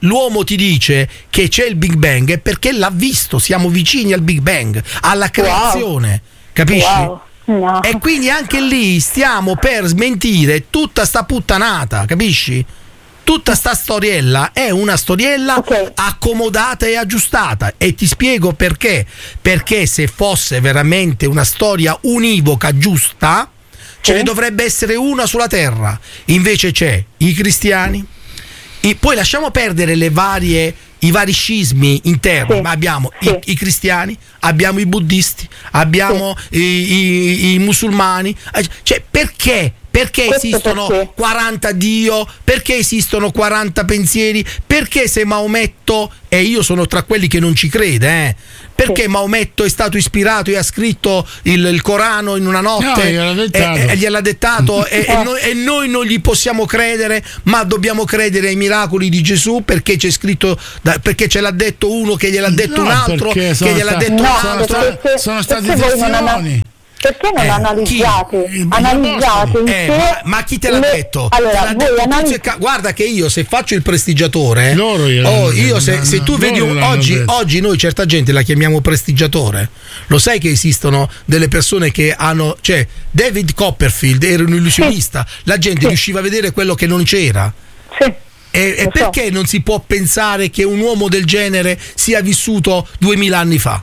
l'uomo ti dice che c'è il Big Bang è perché l'ha visto, siamo vicini al Big Bang, alla creazione, wow. Capisci? Wow. No. E quindi anche lì stiamo per smentire tutta sta puttanata, capisci? Tutta sta storiella è una storiella okay. accomodata e aggiustata, e ti spiego perché. Perché se fosse veramente una storia univoca, giusta, ce ne dovrebbe essere una sulla terra. Invece c'è i cristiani, i, poi lasciamo perdere le varie, i vari scismi interni, sì. ma abbiamo sì. i, i cristiani, abbiamo i buddisti, abbiamo sì. i, i, i musulmani. Cioè, perché? Perché Questo esistono perché? quaranta Dio? Perché esistono quaranta pensieri? Perché se Maometto, e io sono tra quelli che non ci crede, eh, perché sì. Maometto è stato ispirato e ha scritto il, il Corano in una notte no, gliel'ha dettato. e, e gliel'ha dettato e, e, noi, e noi non gli possiamo credere, ma dobbiamo credere ai miracoli di Gesù perché c'è scritto, da, perché ce l'ha detto uno che gliel'ha detto no, un altro che gliel'ha stati, detto no, un altro. Sono, perché, sono stati testimoni. Perché non Eh, analizzate? chi? Analizzate in Eh, sé ma, ma chi te l'ha le- detto? Allora, Te l'ha voi detto analizz- Tizio- guarda che io se faccio il prestigiatore, Loro gliel'hanno oh, io se, detto, se tu no, vedi loro un- gliel'hanno oggi, detto. oggi noi certa gente la chiamiamo prestigiatore. Lo sai che esistono delle persone che hanno, cioè David Copperfield era un illusionista, la gente Sì. riusciva a vedere quello che non c'era. Sì. E, e Lo so. perché non si può pensare che un uomo del genere sia vissuto duemila anni fa?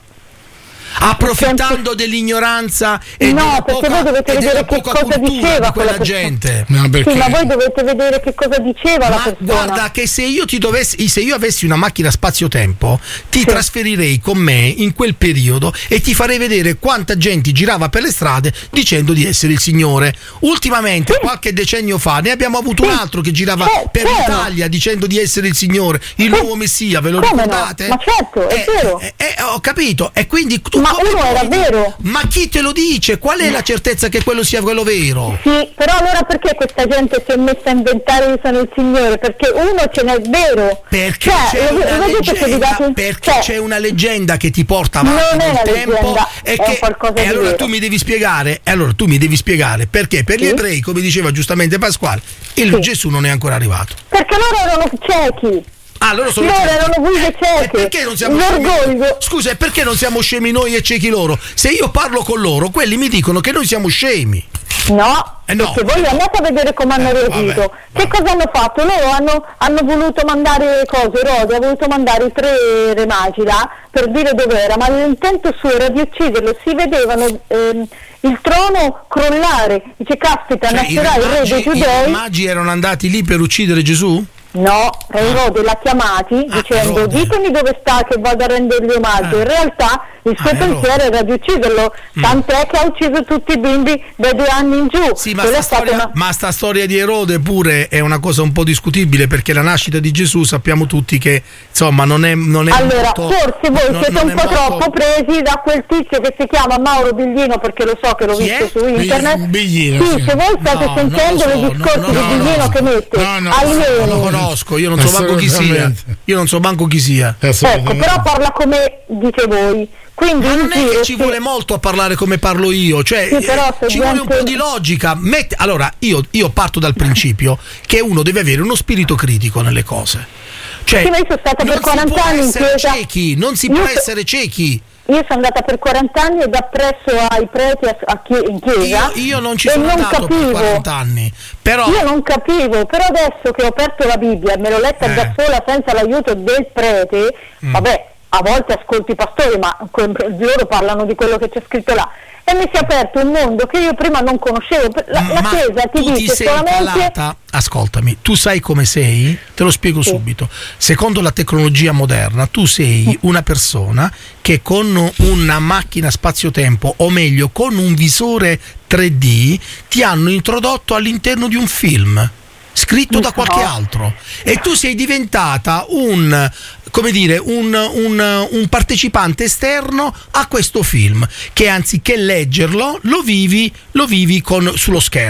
Approfittando dell'ignoranza e No, della perché poca, voi dovete e della vedere che poca cosa cultura diceva di quella quella persona. gente. No, perché? Sì, ma voi dovete vedere che cosa diceva la Ma persona. guarda che se io ti dovessi, se io avessi una macchina spazio-tempo, ti Sì. trasferirei con me in quel periodo e ti farei vedere quanta gente girava per le strade dicendo di essere il Signore. Ultimamente, Sì. qualche decennio fa, ne abbiamo avuto Sì. un altro che girava C'è- per c'era. l'Italia dicendo di essere il Signore, il Sì. nuovo Messia, ve lo Come no? ricordate? Ma certo, è Eh, vero. eh, eh, ho capito, e quindi tu Ma come uno era puoi- vero. Ma chi te lo dice? Qual è la certezza che quello sia quello vero? Sì, però allora perché questa gente si è messa a inventare io sono il Signore? Perché uno ce n'è vero. Perché Cioè, c'è lo- una lo vedete che vi leggenda, date- perché cioè, c'è una leggenda che ti porta avanti Non è nel una tempo leggenda, e è che qualcosa e di allora vero. tu mi devi spiegare, e allora tu mi devi spiegare perché per gli Sì. ebrei, come diceva giustamente Pasquale, il Sì. Gesù non è ancora arrivato. Perché loro erano ciechi. Ah, loro sono Loro ciechi. erano guide E cieche. perché non siamo scemi? L'orgoglio. Scusa, e perché non siamo scemi noi e ciechi loro? Se io parlo con loro, quelli mi dicono che noi siamo scemi. No, Eh no. perché voi andate a vedere come hanno Eh, reagito. vabbè, Che cosa hanno fatto? Loro hanno, hanno voluto mandare cose, Erode ha voluto mandare i tre re magi là per dire dov'era, ma l'intento suo era di ucciderlo. Si vedevano ehm, il trono crollare. Dice, caspita, Cioè, i nascerà il re dei magi, i giudei. magi erano andati lì per uccidere Gesù? No, Re Erode l'ha chiamati Ah, dicendo Erode. ditemi dove sta che vado a rendergli omaggio. Ah. In realtà il suo Ah, Erode. pensiero era di ucciderlo, tant'è che ha ucciso tutti i bimbi dai due anni in giù. Sì, ma Quella sta, è stata storia, una- ma sta storia di Erode pure è una cosa un po' discutibile, perché la nascita di Gesù sappiamo tutti che insomma non è, non è Allora, molto, forse voi non- siete non un è po' molto- troppo presi da quel tizio che si chiama Mauro Biglino, perché lo so che l'ho Chi visto è? su internet. Biglino, sì, sì. se voi state No, sentendo non lo so, i discorsi no, di no, no, Biglino no. che mette No, no, alieni. non lo conosco, io non so manco chi sia. Assolutamente. Io non so manco chi sia. Ecco, però parla come dite voi. Quindi Ma in non è giro che ci si- vuole molto a parlare come parlo io, cioè Sì, però eh, se ci vuole un gente- po' di logica. Mette- allora, io, io parto dal principio che uno deve avere uno spirito critico nelle cose. Cioè, Sì, ma io sono stata per non quaranta si può anni in essere chiesa. ciechi, non si Io può so- essere ciechi. Io sono andata per quaranta anni e da presso ai preti a, a chie- in chiesa. Io, io non ci e sono non andato per capivo. quaranta anni, però Io non capivo, però adesso che ho aperto la Bibbia e me l'ho letta Eh. da sola senza l'aiuto del prete, Mm. vabbè, a volte ascolto i pastori, ma que- loro parlano di quello che c'è scritto là. E mi si è aperto un mondo che io prima non conoscevo. La, la ma Chiesa ti tu ti dice sei solamente... calata, ascoltami, tu sai come sei? Te lo spiego Sì. subito. Secondo la tecnologia moderna, tu sei una persona che con una macchina spazio-tempo, o meglio con un visore tre D, ti hanno introdotto all'interno di un film scritto da qualche altro, e tu sei diventata un, come dire, un, un, un partecipante esterno a questo film, che anziché leggerlo lo vivi, lo vivi con, sullo schermo.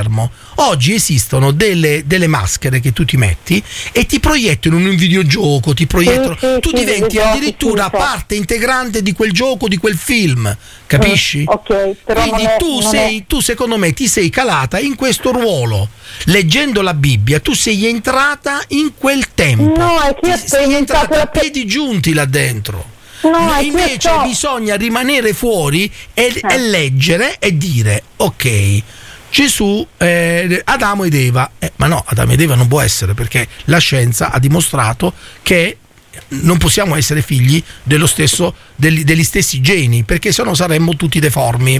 Oggi esistono delle, delle maschere che tu ti metti e ti proiettano in un videogioco, ti proiettano, sì, sì, tu sì, diventi sì, addirittura sì, sì. parte integrante di quel gioco, di quel film, capisci? Mm, ok, però Quindi non è, tu non sei, è... tu secondo me ti sei calata in questo ruolo, leggendo la Bibbia, tu sei entrata in quel tempo, No, è che io ho Ti- sei entrata sperimentato la a piedi giunti là dentro. No, è che io Invece so- bisogna rimanere fuori e, Eh. e leggere e dire ok, Gesù, eh, Adamo ed Eva, eh, ma no, Adamo ed Eva non può essere, perché la scienza ha dimostrato che non possiamo essere figli dello stesso, degli, degli stessi geni, perché sennò saremmo tutti deformi.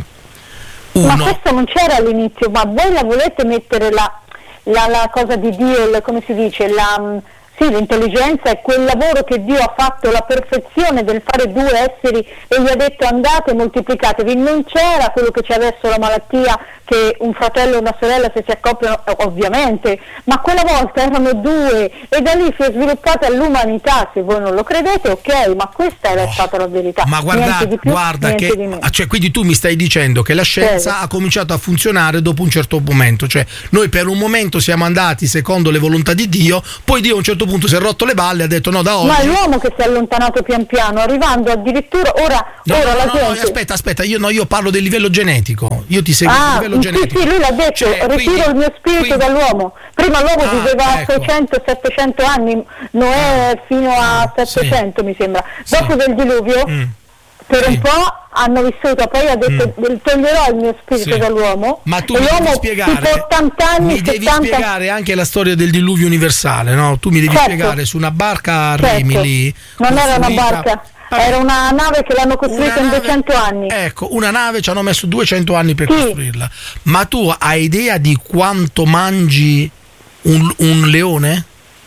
Ma Uno. questo non c'era all'inizio, ma voi la volete mettere la, la, la cosa di Dio, il- come si dice, la, sì, l'intelligenza è quel lavoro che Dio ha fatto, la perfezione del fare due esseri e gli ha detto andate e moltiplicatevi. Non c'era quello che c'è adesso, la malattia, che un fratello e una sorella se si accoppiano, eh, ovviamente, ma quella volta erano due e da lì si è sviluppata l'umanità. Se voi non lo credete, ok, ma questa era Oh, stata la verità. Ma guarda, Niente di più, guarda niente che di meno. ah, cioè, quindi tu mi stai dicendo che la scienza Sì. ha cominciato a funzionare dopo un certo momento, cioè noi per un momento siamo andati secondo le volontà di Dio, poi Dio a un certo punto si è rotto le balle e ha detto no, da oggi. Ma è l'uomo che si è allontanato pian piano, arrivando addirittura ora, No, ora no, la no, no, gente. aspetta, aspetta, io, no, io parlo del livello genetico, io ti seguo Ah, sul livello sì, genetico. sì, lui l'ha detto, Cioè, ritiro quindi- il mio spirito quindi- dall'uomo. Prima l'uomo Ah, viveva ecco. seicento settecento anni, Noè fino a Sì. settecento mi sembra. Sì. Dopo del diluvio, Mm. per Sì. un po' hanno vissuto, poi ha detto toglierò il mio spirito Sì. dall'uomo. Ma tu e mi devi l'uomo spiegare, tipo ottanta anni, mi devi settanta spiegare anche la storia del diluvio universale, no? Tu mi devi Certo. spiegare su una barca a Certo. Rimini. Non era una costruita- barca, Vabbè, era una nave che l'hanno costruita una in nave- duecento anni. Ecco, una nave ci hanno messo duecento anni per Sì. costruirla. Ma tu hai idea di quanto mangi un, un leone?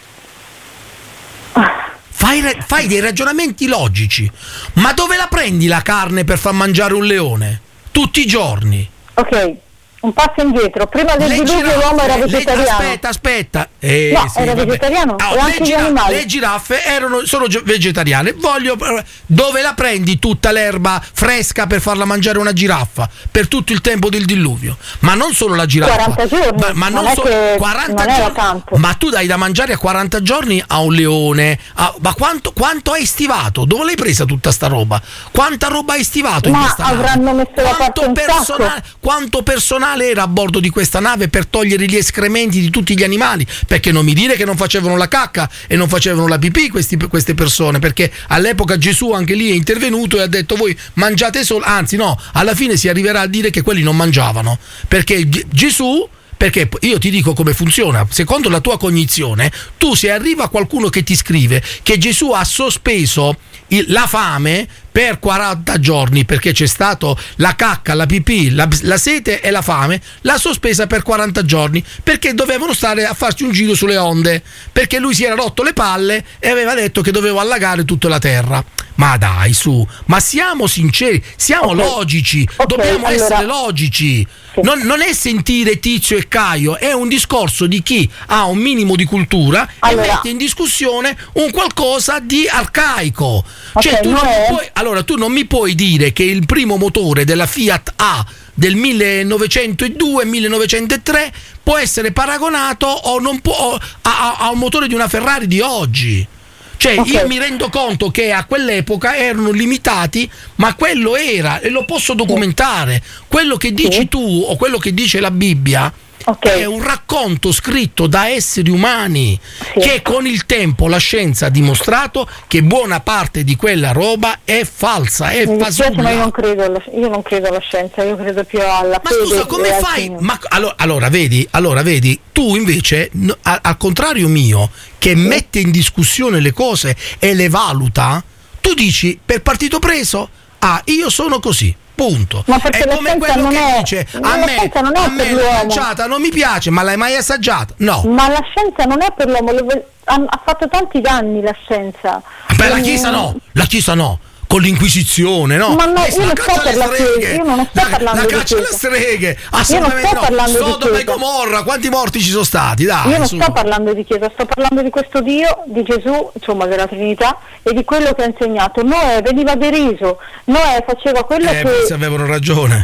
Fai, re- fai dei ragionamenti logici. Ma dove la prendi la carne per far mangiare un leone? Tutti i giorni. Ok, un passo indietro. Prima del Le diluvio giraffe- l'uomo era le- vegetariano. aspetta, aspetta. Eh, No, sì, era vabbè. vegetariano, Ah, e le, anche gli gira- animali. le giraffe erano, sono ge- vegetariane. Voglio, dove la prendi tutta l'erba fresca per farla mangiare una giraffa per tutto il tempo del diluvio? Ma non solo la giraffa. quaranta giorni, Ma, ma non non è solo che quaranta non era giorni. tanto. Ma tu dai da mangiare a quaranta giorni a un leone. a- ma quanto, quanto hai stivato? Dove l'hai presa tutta sta roba? Quanta roba hai stivato in Ma questa nave? avranno messo da Quanto parte un personale, quanto personale era a bordo di questa nave per togliere gli escrementi di tutti gli animali? Perché non mi dire che non facevano la cacca e non facevano la pipì questi- queste persone, perché all'epoca Gesù anche lì è intervenuto e ha detto voi mangiate solo, anzi no, alla fine si arriverà a dire che quelli non mangiavano, perché G- Gesù. Perché io ti dico come funziona, secondo la tua cognizione, tu se arriva qualcuno che ti scrive che Gesù ha sospeso il- la fame per quaranta giorni perché c'è stato la cacca, la pipì, la, la sete e la fame, l'ha sospesa per quaranta giorni perché dovevano stare a farci un giro sulle onde, perché lui si era rotto le palle e aveva detto che doveva allagare tutta la terra. Ma dai, su, ma siamo sinceri, siamo Ok. logici, Ok, dobbiamo allora- essere logici. Sì. Non, non è sentire Tizio e Caio, è un discorso di chi ha un minimo di cultura Allora- e mette in discussione un qualcosa di arcaico. Cioè, Ok, tu non Noè- mi puoi, allora tu non mi puoi dire che il primo motore della Fiat A del millenovecentodue millenovecentotre può essere paragonato o non può, o a, a- a un motore di una Ferrari di oggi. Cioè, Ok. io mi rendo conto che a quell'epoca erano limitati, ma quello era, e lo posso documentare. Quello che dici Sì. tu o quello che dice la Bibbia Ok. è un racconto scritto da esseri umani Sì. che con il tempo la scienza ha dimostrato che buona parte di quella roba è falsa, è Mi dispiace, ma io fasulla. non credo alla, io non credo alla scienza, io credo più alla Ma fede. scusa, come e al fai? Signore. Ma, allora, allora, vedi, allora, vedi, tu invece, no, a- al contrario mio, che mette in discussione le cose e le valuta, tu dici per partito preso, ah, io sono così. Punto. Ma perché è la come scienza quello non che è- dice la a me, scienza non è a per me la l'uomo. manciata non mi piace, ma l'hai mai assaggiata? No. Ma la scienza non è per l'uomo, le- ha, ha fatto tanti danni la scienza. Beh, la Mm, Chiesa no, la Chiesa no. Con l'Inquisizione, no? Ma no, Questa io la non sto caccia per alle la Chiesa, streghe. io non sto la, parlando la di caccia alle Chiesa. streghe, assolutamente sto no. parlando di Sodoma e Chiesa. Gomorra, quanti morti ci sono stati? Dai, Io non su. sto parlando di Chiesa, sto parlando di questo Dio, di Gesù, insomma della Trinità e di quello che ha insegnato. Noè veniva deriso, Noè faceva quello Eh, che... forse avevano ragione.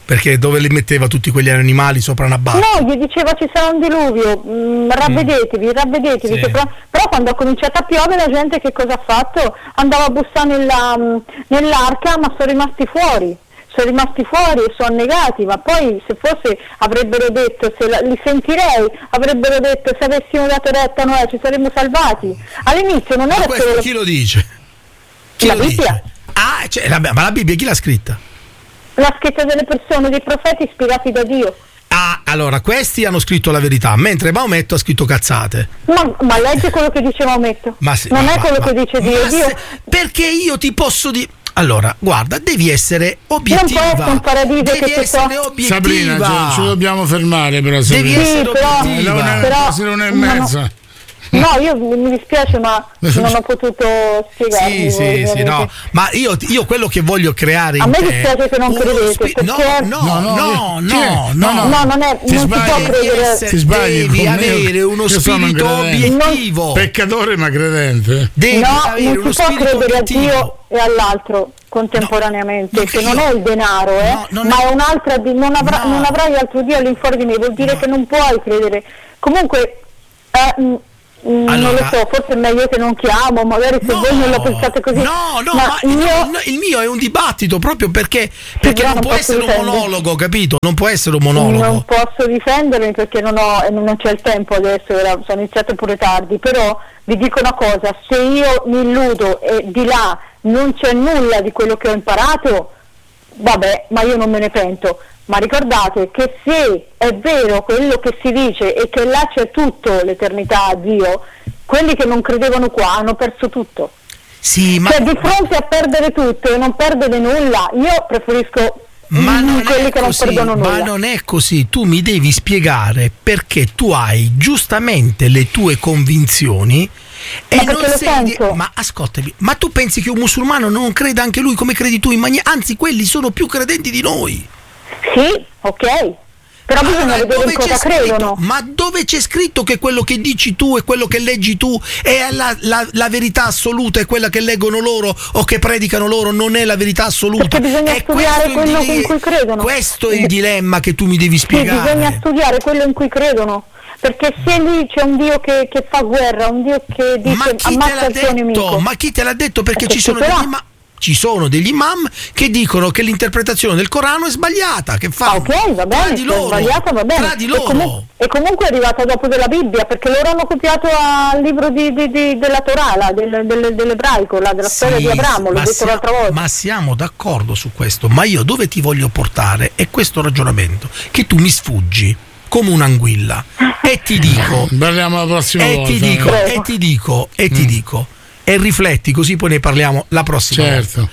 perché dove li metteva tutti quegli animali sopra una barca? No, gli diceva ci sarà un diluvio, mh, ravvedetevi, ravvedetevi. Sì. Che però, però quando ha cominciato a piovere la gente che cosa ha fatto? Andava a bussare nella, mh, nell'arca, ma sono rimasti fuori. Sono rimasti fuori e sono annegati, ma poi se fosse avrebbero detto, se la, li sentirei, avrebbero detto se avessimo dato retta a Noè ci saremmo salvati. All'inizio non era Ma questo solo chi lo dice? Chi la lo Bibbia. dice? Ah, cioè, la- ma la Bibbia chi l'ha scritta? la scritta delle persone, dei profeti ispirati da Dio. Ah, allora, questi hanno scritto la verità, mentre Maometto ha scritto cazzate. Ma, ma legge quello che dice Maometto. Ma sì, non ma- è ma- quello ma- che dice Dio. ma Dio se- perché io ti posso dire... Allora, guarda, devi essere non obiettiva. può essere un paradiso devi che ci essere so. obiettiva. Sabrina, ci, ci dobbiamo fermare però. Devi Sabrina. essere Sì, però- obiettiva. Le une- Però- quasi le una e no, no. mezza. No, io mi dispiace, ma non ho potuto spiegarmi. Sì, sì, voi, sì, no. veramente. Ma io, io quello che voglio creare in A me te, dispiace che non uno credete, spi- perché- no, no, No, no, no, chi è? no, No, no, No, non è, Ti non si può sbagli. Devi, credere. essere- Ti sbagli, devi con me. avere uno Io sono spirito credente. obiettivo. Peccatore ma credente. Devi No, avere non uno si può spirito credere a obiettivo. Dio e all'altro contemporaneamente, No, che io- non è il denaro, eh, No, non ma è- è un'altra di- non, avrà- No. non avrai altro Dio all'infuori di me, vuol dire No. che non puoi credere. Comunque, eh, mh, mh, non Allora- lo so, forse è meglio che non chiamo, magari se No, voi non lo pensate così. no, no, ma ma io... il, il mio è un dibattito proprio perché, perché però non non può posso essere un difendere. monologo, capito? Non può essere un monologo. Non posso difendermi perché non ho e non c'è il tempo adesso, era- sono iniziate pure tardi, però vi dico una cosa, se io mi illudo e di là non c'è nulla di quello che ho imparato, vabbè, ma io non me ne pento. Ma ricordate che se è vero quello che si dice e che là c'è tutto l'eternità a Dio, quelli che non credevano qua hanno perso tutto. Sì, ma Cioè di fronte a perdere tutto e non perdere nulla, io preferisco Ma mm, non, quelli è che non così, perdono nulla. ma non è così, tu mi devi spiegare perché tu hai giustamente le tue convinzioni e Ma non perché lo sei di- sento. ma ascoltami, ma tu pensi che un musulmano non creda anche lui come credi tu in maniera, anzi quelli sono più credenti di noi. Sì, ok, però bisogna Allora, vedere dove in c'è cosa scritto? credono. Ma dove c'è scritto che quello che dici tu e quello che leggi tu è la, la- la verità assoluta e quella che leggono loro o che predicano loro non è la verità assoluta? Perché bisogna È studiare questo il quello dile- in cui credono. Questo è il dilemma che tu mi devi Sì, spiegare. bisogna studiare quello in cui credono, perché se lì c'è un Dio che, che fa guerra, un Dio che Ma dice chi te ammazza l'ha il tuo nemico. detto? Ma chi te l'ha detto? Perché Perché ci sono ce l'ha. degli imam, ci sono degli imam che dicono che l'interpretazione del Corano è sbagliata. Che Ah, fanno? ok, va bene, Tra di se è loro. sbagliato va bene. Tra di E, loro. comu- e comunque è arrivata dopo della Bibbia, perché loro hanno copiato al libro di, di- di- della Torah, là, del, del- dell'ebraico, là, della storia Sì, di Abramo, l'ho ma detto siamo- l'altra volta. Ma siamo d'accordo su questo, ma io dove ti voglio portare è questo ragionamento, che tu mi sfuggi come un'anguilla e ti dico, Parliamo la prossima e volta. ti dico, Prego. e ti dico, e ti dico, e rifletti così poi ne parliamo la prossima volta. Certo.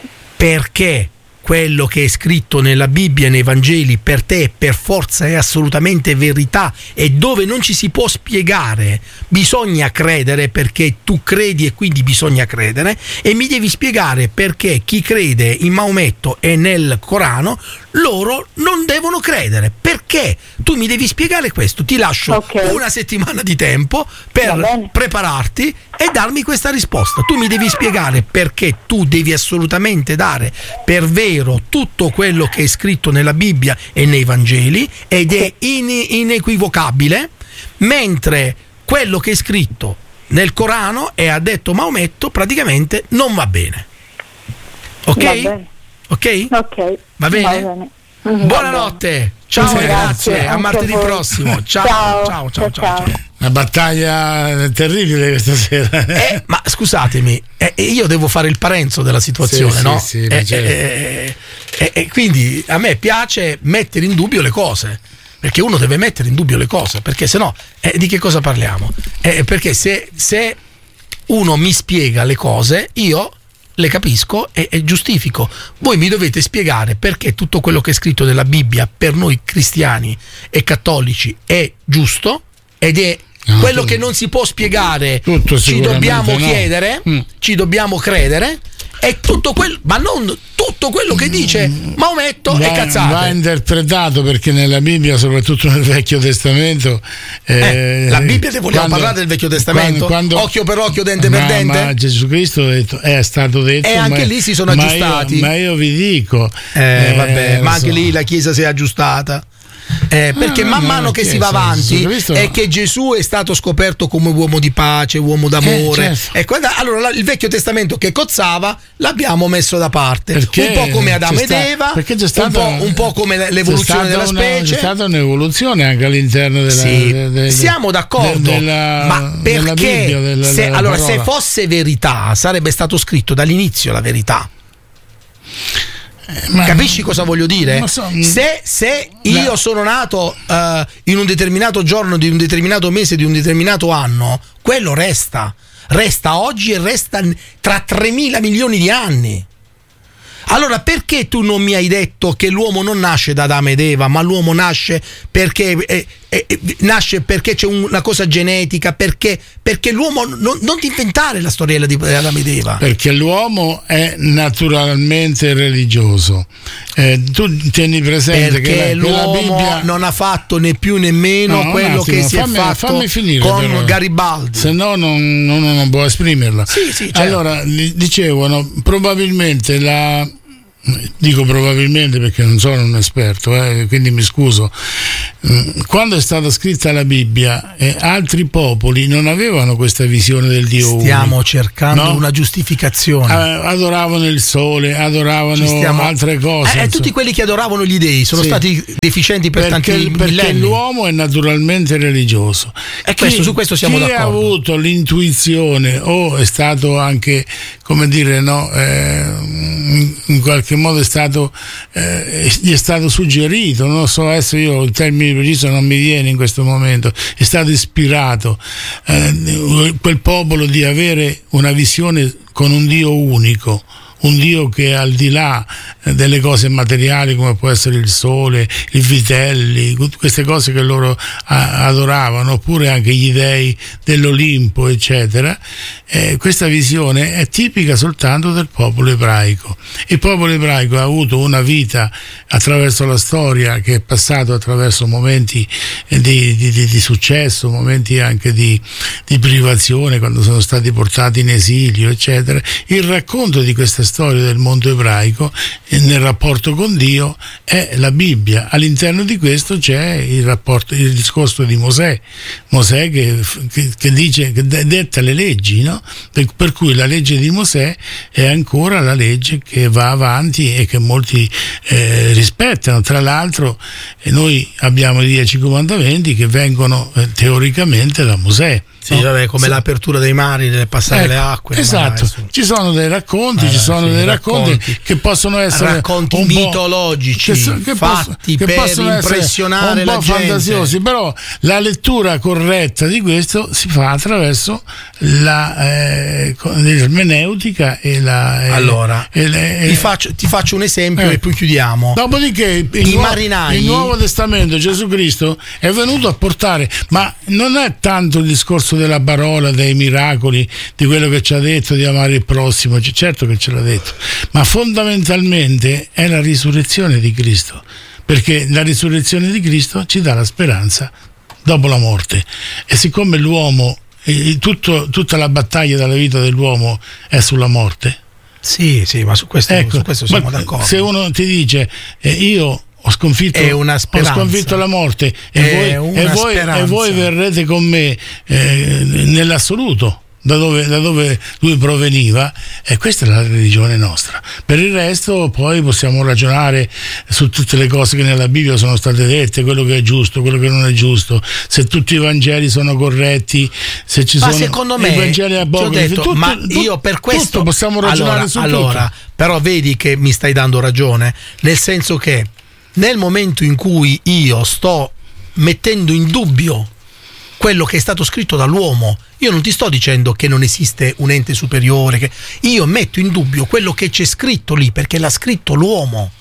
Perché quello che è scritto nella Bibbia e nei Vangeli per te per forza è assolutamente verità e dove non ci si può spiegare bisogna credere perché tu credi e quindi bisogna credere, e mi devi spiegare perché chi crede in Maometto e nel Corano loro non devono credere, perché tu mi devi spiegare questo. Ti lascio Ok. una settimana di tempo Va per bene. prepararti e darmi questa risposta. Tu mi devi spiegare perché tu devi assolutamente dare per vero tutto quello che è scritto nella Bibbia e nei Vangeli ed è in- inequivocabile, mentre quello che è scritto nel Corano e ha detto Maometto praticamente non va bene. Ok? Va bene. Ok? Ok. Va bene? Mhm, va Buonanotte. Ciao, Sì, grazie. grazie, A anche martedì a voi. prossimo. Ciao, Ciao, ciao, ciao, ciao. ciao. ciao. Una battaglia terribile questa sera. Eh, ma scusatemi, eh, io devo fare il parenzo della situazione, Sì, no? sì, sì, Eh, certo. eh, eh, e quindi a me piace mettere in dubbio le cose, perché uno deve mettere in dubbio le cose, perché sennò eh, di che cosa parliamo? Eh, perché se, se uno mi spiega le cose, io le capisco e, e giustifico. Voi mi dovete spiegare perché tutto quello che è scritto nella Bibbia per noi cristiani e cattolici è giusto ed è No, quello tutto- che non si può spiegare. tutto Ci sicuramente dobbiamo no. chiedere, Mm. ci dobbiamo credere, è tutto quello, ma non tutto quello che dice Maometto va, è cazzate. Va interpretato, perché nella Bibbia, soprattutto nel Vecchio Testamento, eh, eh, la Bibbia, te vogliamo quando, parlare del Vecchio Testamento? Quando, quando, occhio per occhio, dente ma, per dente. Ma Gesù Cristo è, detto, è stato detto, e anche ma, lì si sono ma aggiustati. Io, ma io vi dico, eh, eh, vabbè, ma anche so. lì la Chiesa si è aggiustata. Eh, perché ah, man mano no, che si va avanti è che Gesù è stato scoperto come uomo di pace, uomo d'amore. Eh, certo. Ecco, allora il Vecchio Testamento che cozzava l'abbiamo messo da parte, perché un po' come Adamo ed Eva, perché c'è stata, un, po', un po' come l'evoluzione della una, specie. C'è stata un'evoluzione anche all'interno della. Sì, de, de, siamo d'accordo, de, della, ma perché Bibbia, della, se, della allora, parola. se fosse verità sarebbe stato scritto dall'inizio la verità. Ma, capisci cosa voglio dire? So, se, se io no. sono nato uh, in un determinato giorno di un determinato mese di un determinato anno, quello resta resta oggi e resta tra tremila milioni di anni. Allora perché tu non mi hai detto che l'uomo non nasce da Adamo ed Eva, ma l'uomo nasce perché eh, eh, nasce perché c'è una cosa genetica, perché, perché l'uomo non, non ti inventare la storiella di Adamo ed Eva. Perché l'uomo è naturalmente religioso. Eh, tu tieni presente perché che la, l'uomo che la Bibbia non ha fatto né più né meno no, quello attimo, che si fammi, è fatto fammi finire, con però. Garibaldi. Se no non, non, non può esprimerla. Sì, sì, certo. Allora, dicevano, probabilmente la dico probabilmente perché non sono un esperto, eh, quindi mi scuso, quando è stata scritta la Bibbia eh, altri popoli non avevano questa visione del Dio stiamo unico, cercando no? una giustificazione. eh, adoravano il sole, adoravano stiamo... altre cose, eh, eh, tutti quelli che adoravano gli dei sono sì. stati deficienti per perché, tanti perché millenni. L'uomo è naturalmente religioso e questo, chi, su questo siamo chi d'accordo. Ha avuto l'intuizione o è stato anche, come dire, no, eh, in qualche modo è stato eh, gli è stato suggerito, non so adesso io il termine preciso non mi viene in questo momento, è stato ispirato eh, quel popolo di avere una visione con un Dio unico, un Dio che è al di là delle cose materiali come può essere il sole, i vitelli, queste cose che loro adoravano, oppure anche gli dei dell'Olimpo eccetera. Eh, questa visione è tipica soltanto del popolo ebraico. Il popolo ebraico ha avuto una vita attraverso la storia che è passato attraverso momenti di, di, di, di successo, momenti anche di, di privazione quando sono stati portati in esilio eccetera. Il racconto di questa storia del mondo ebraico nel rapporto con Dio è la Bibbia. All'interno di questo c'è il rapporto, il discorso di Mosè Mosè che, che, che dice, che detta le leggi, no? Per, per cui la legge di Mosè è ancora la legge che va avanti e che molti eh, rispettano. Tra l'altro eh, noi abbiamo i dieci comandamenti che vengono eh, teoricamente da Mosè. Sì, no? Vabbè, come sì. L'apertura dei mari, nel passare ecco, le acque. Esatto, ci sono dei racconti, allora, ci sono sì, dei racconti, racconti che possono essere racconti un mitologici, che, che fatti che per possono impressionare un po' la gente. fantasiosi, però la lettura corretta di questo si fa attraverso la eh, l'ermeneutica e la. Eh, allora, e le, ti, faccio, ti faccio un esempio eh. e poi chiudiamo. Dopodiché il, I nuovo, marinai, il Nuovo Testamento, Gesù Cristo è venuto a portare, ma non è tanto il discorso della parola, dei miracoli, di quello che ci ha detto di amare il prossimo, certo che ce l'ha detto, ma fondamentalmente è la risurrezione di Cristo, perché la risurrezione di Cristo ci dà la speranza dopo la morte. E siccome l'uomo, tutto, tutta la battaglia della vita dell'uomo è sulla morte, sì, sì, ma su questo, ecco, su questo siamo d'accordo. Se uno ti dice eh, io ho sconfitto, ho sconfitto la morte e voi, e, voi, e voi verrete con me eh, nell'assoluto, da dove, da dove lui proveniva, e questa è la religione nostra. Per il resto poi possiamo ragionare su tutte le cose che nella Bibbia sono state dette, quello che è giusto, quello che non è giusto, se tutti i Vangeli sono corretti, se ci ma sono secondo me, i Vangeli apocrifi, tutto, ma tutto, io per questo tutto possiamo ragionare allora, su allora, tutto. Però vedi che mi stai dando ragione, nel senso che nel momento in cui io sto mettendo in dubbio quello che è stato scritto dall'uomo, io non ti sto dicendo che non esiste un ente superiore, che io metto in dubbio quello che c'è scritto lì perché l'ha scritto l'uomo.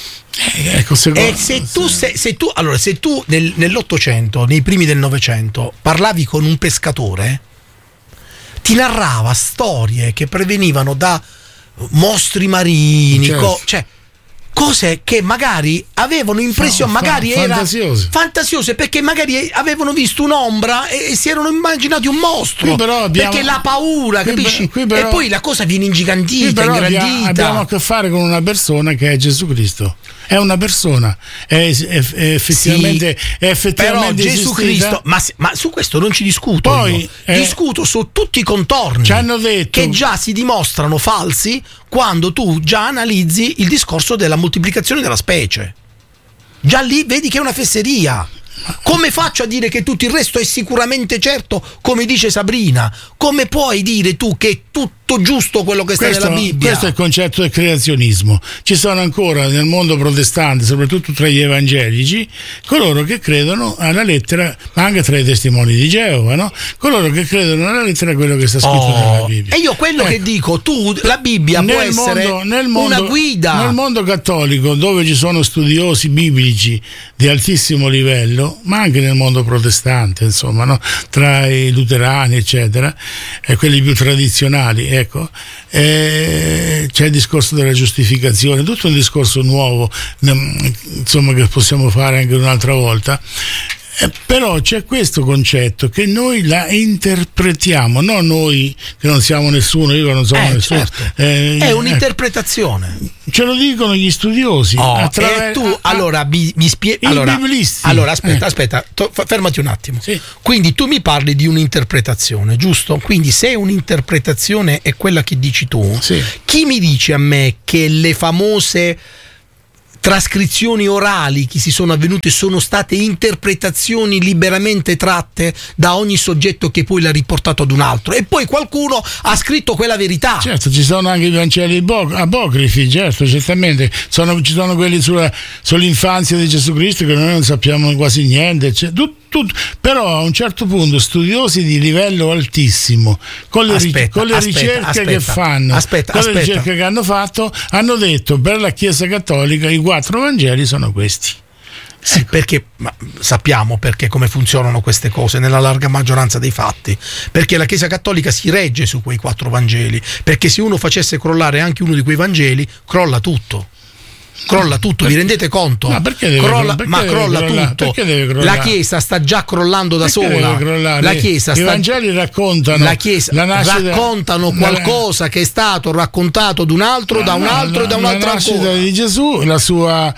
Eh, ecco, secondo, e se tu, se, se tu allora se tu nel, nell'Ottocento, nei primi del Novecento parlavi con un pescatore, ti narrava storie che prevenivano da mostri marini, certo. co- cioè cose che magari avevano impressione, fa, magari fa, era fantasiose. fantasiose, perché magari avevano visto un'ombra e, e si erano immaginati un mostro. Qui però abbiamo, perché la paura, qui capisci? Qui però, e poi la cosa viene ingigantita, qui però ingrandita. Abbiamo, abbiamo a che fare con una persona che è Gesù Cristo. È una persona, è, è, è effettivamente, sì, è effettivamente però Gesù esistita. Cristo, ma, ma su questo non ci discuto. Poi, io. eh, discuto su tutti i contorni ci hanno detto che già si dimostrano falsi quando tu già analizzi il discorso della moltiplicazione della specie. Già lì vedi che è una fesseria. Come faccio a dire che tutto il resto è sicuramente certo, come dice Sabrina? Come puoi dire tu che è tutto giusto quello che sta questo, nella Bibbia? Questo è il concetto del creazionismo. Ci sono ancora nel mondo protestante, soprattutto tra gli evangelici, coloro che credono alla lettera, ma anche tra i testimoni di Geova, no? Coloro che credono alla lettera quello che sta scritto oh, nella Bibbia. E io quello ecco, che dico, tu la Bibbia può essere mondo, nel mondo, una guida. Nel mondo cattolico, dove ci sono studiosi biblici di altissimo livello, ma anche nel mondo protestante, insomma, no? Tra i luterani, eccetera, e quelli più tradizionali, ecco, e c'è il discorso della giustificazione, tutto un discorso nuovo, insomma, che possiamo fare anche un'altra volta. Eh, però c'è questo concetto che noi la interpretiamo, non noi che non siamo nessuno, io che non sono eh, nessuno. Certo. Eh, è un'interpretazione. Ce lo dicono gli studiosi. Oh, attraver- e tu a- allora mi, mi spieghi. Allora, biblisti. allora aspetta, Eh. aspetta, to- fermati un attimo. Sì. Quindi tu mi parli di un'interpretazione, giusto? Quindi se un'interpretazione è quella che dici tu, Sì. chi mi dice a me che le famose trascrizioni orali che si sono avvenute sono state interpretazioni liberamente tratte da ogni soggetto che poi l'ha riportato ad un altro, e poi qualcuno ha scritto quella verità? Certo, ci sono anche i Vangeli apocrifi, certo, certamente. Sono, ci sono quelli sulla, sull'infanzia di Gesù Cristo che noi non sappiamo quasi niente. Cioè, tutto, tutto. Però a un certo punto studiosi di livello altissimo, con le, aspetta, con le aspetta, ricerche aspetta, che fanno, aspetta, con aspetta. le ricerche che hanno fatto, hanno detto per la Chiesa Cattolica i quattro Vangeli sono questi. Sì, perché ma sappiamo perché come funzionano queste cose nella larga maggioranza dei fatti, perché la Chiesa Cattolica si regge su quei quattro Vangeli, perché se uno facesse crollare anche uno di quei Vangeli crolla tutto. Crolla tutto, vi rendete conto? Ma perché deve crolla, perché ma deve crolla crollare? tutto. Perché deve crollare? La Chiesa sta già crollando da Perché sola. deve crollare? La Chiesa I sta... Vangeli raccontano la Chiesa la nascita... raccontano qualcosa che è stato raccontato da un altro, da un altro e da un altro la nascita ancora. di Gesù, la sua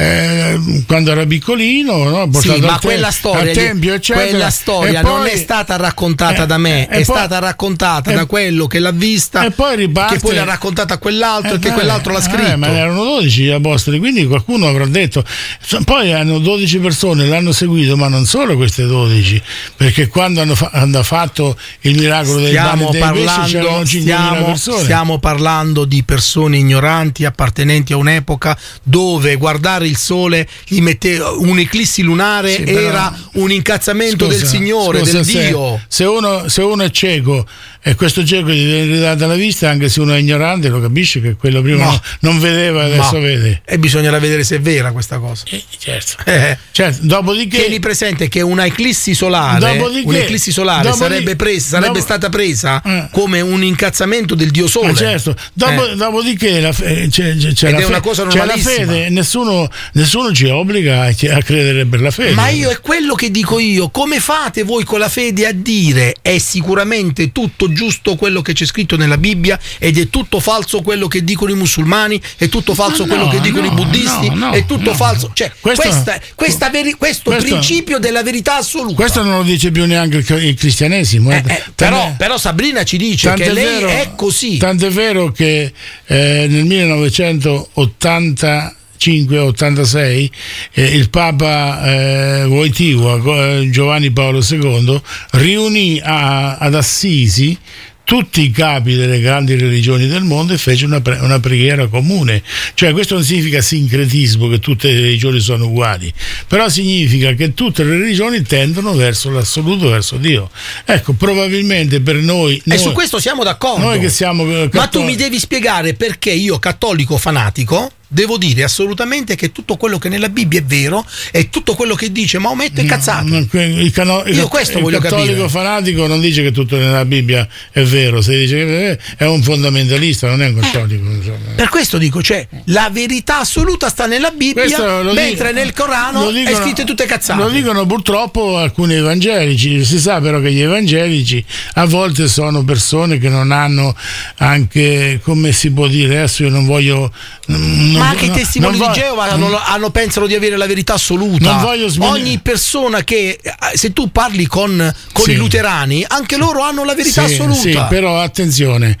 eh, quando era piccolino, no? Sì, ma al quella te- storia, al tempio, eccetera. quella storia E non poi- è stata raccontata eh, da me, e è poi- stata raccontata e- da quello che l'ha vista, e poi riparte- che poi l'ha raccontata a quell'altro Eh, e che eh, quell'altro l'ha eh, scritto. ma erano dodici gli apostoli, quindi qualcuno avrà detto. Poi hanno dodici persone, l'hanno seguito, ma non solo queste dodici, perché quando hanno, fa- hanno fatto il miracolo dei Stiamo pani e dei pesci parlando, c'erano cinquemila stiamo, persone. stiamo parlando di persone ignoranti appartenenti a un'epoca dove guardare il sole gli metteva un'eclissi lunare, Sì, però- era un incazzamento Scusa, del Signore, scusa, del se, Dio. Se uno, se uno è cieco e questo cieco gli viene ridata la vista, anche se uno è ignorante, lo capisce che quello prima No. non, non vedeva e adesso Ma- vede. E bisognerà vedere se è vera questa cosa. Eh, certo. Eh. Certo, dopodiché Tieni presente che una eclissi solare, Dopodiché- un'eclissi solare dopodiché- sarebbe, presa, sarebbe dopo- stata presa Eh. come un incazzamento del Dio Sole. Ah, certo. Dopo- Eh. Dopodiché la fe- c'è, c'è, c'è Ed la è fe- una cosa c'è la normalissima. fede, nessuno, nessuno ci obbliga a, a credere per la fede. Ma io è quello che dico io, come fate voi con la fede a dire è sicuramente tutto giusto quello che c'è scritto nella Bibbia ed è tutto falso quello che dicono i musulmani, è tutto falso Ma quello no, che dicono no, i buddisti, no, no, è tutto no. falso, cioè Questo- questa, questa veri- questo, questo- principio della verità assoluta. Questo non lo dice più neanche il, il cristianesimo. Eh, eh. eh, però, Tant'è- però Sabrina ci dice tant'è che lei vero- è così. Tant'è vero che eh, nel millenovecentottantacinque ottantasei eh, il Papa eh, Wojtyła, eh, Giovanni Paolo secondo, riunì a- ad Assisi tutti i capi delle grandi religioni del mondo e fece una, pre- una preghiera comune. Cioè questo non significa sincretismo, che tutte le religioni sono uguali, però significa che tutte le religioni tendono verso l'assoluto, verso Dio. Ecco, probabilmente per noi, E noi su questo siamo d'accordo. noi che siamo eh, Ma tu cattolici- mi devi spiegare perché io, cattolico fanatico, devo dire assolutamente che tutto quello che nella Bibbia è vero e tutto quello che dice Maometto è cazzate. No, il, cano, il, Io questo il voglio cattolico capire. fanatico non dice che tutto nella Bibbia è vero, se dice che è un fondamentalista, non è un cattolico. Insomma. Per questo dico, cioè, la verità assoluta sta nella Bibbia, mentre dico, nel Corano dicono, è scritte tutte cazzate. Lo dicono purtroppo alcuni evangelici. Si sa però che gli evangelici a volte sono persone che non hanno anche, come si può dire, adesso io non voglio... Non, ma anche i testimoni voglio, di Geova hanno, hanno, pensano di avere la verità assoluta. Non voglio sbagliare. Ogni persona che, se tu parli con, con sì. i luterani, anche loro hanno la verità sì, assoluta. Sì, però attenzione,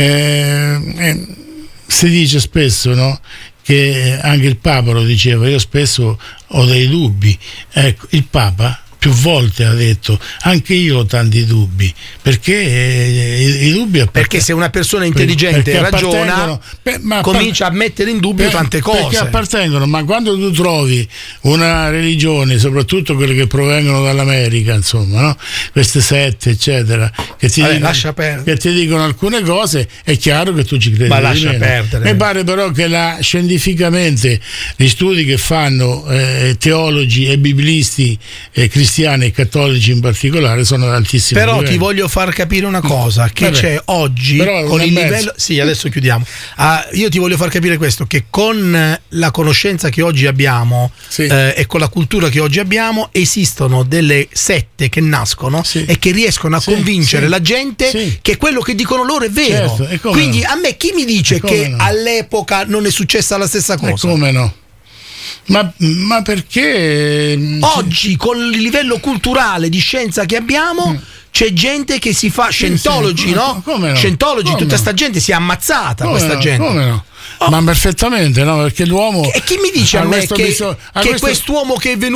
eh, eh, si dice spesso, no? Che anche il Papa lo diceva, io spesso ho dei dubbi. Ecco, il Papa più volte ha detto anche io ho tanti dubbi, perché eh, i, i dubbi perché se una persona intelligente per, ragiona per, ma comincia a mettere in dubbio per, tante cose perché appartengono, ma quando tu trovi una religione, soprattutto quelle che provengono dall'America, insomma, no? Queste sette eccetera che ti, Vabbè, dicono, che ti dicono alcune cose, è chiaro che tu ci credi, ma lascia perdere. Mi pare però che la, scientificamente gli studi che fanno eh, teologi e biblisti eh, cristiani e cattolici in particolare sono altissimi. Però livelli. Ti voglio far capire una cosa, che Vabbè. c'è oggi però con il livello mezzo. Sì, adesso chiudiamo. Uh, io ti voglio far capire questo, che con la conoscenza che oggi abbiamo sì. eh, e con la cultura che oggi abbiamo esistono delle sette che nascono sì. e che riescono a sì, convincere sì. la gente sì. che quello che dicono loro è vero. Certo, quindi no? a me chi mi dice che no? all'epoca non è successa la stessa cosa? E come no? Ma, ma perché oggi con il livello culturale di scienza che abbiamo mm. c'è gente che si fa scientologi, sì, sì. no? Come no? Scientologi, come tutta no? sta gente si è ammazzata, come questa no? gente. Come no? Oh. Ma perfettamente, no? Perché l'uomo. E chi mi dice a me che, bisogno, che questo... quest'uomo che è venuto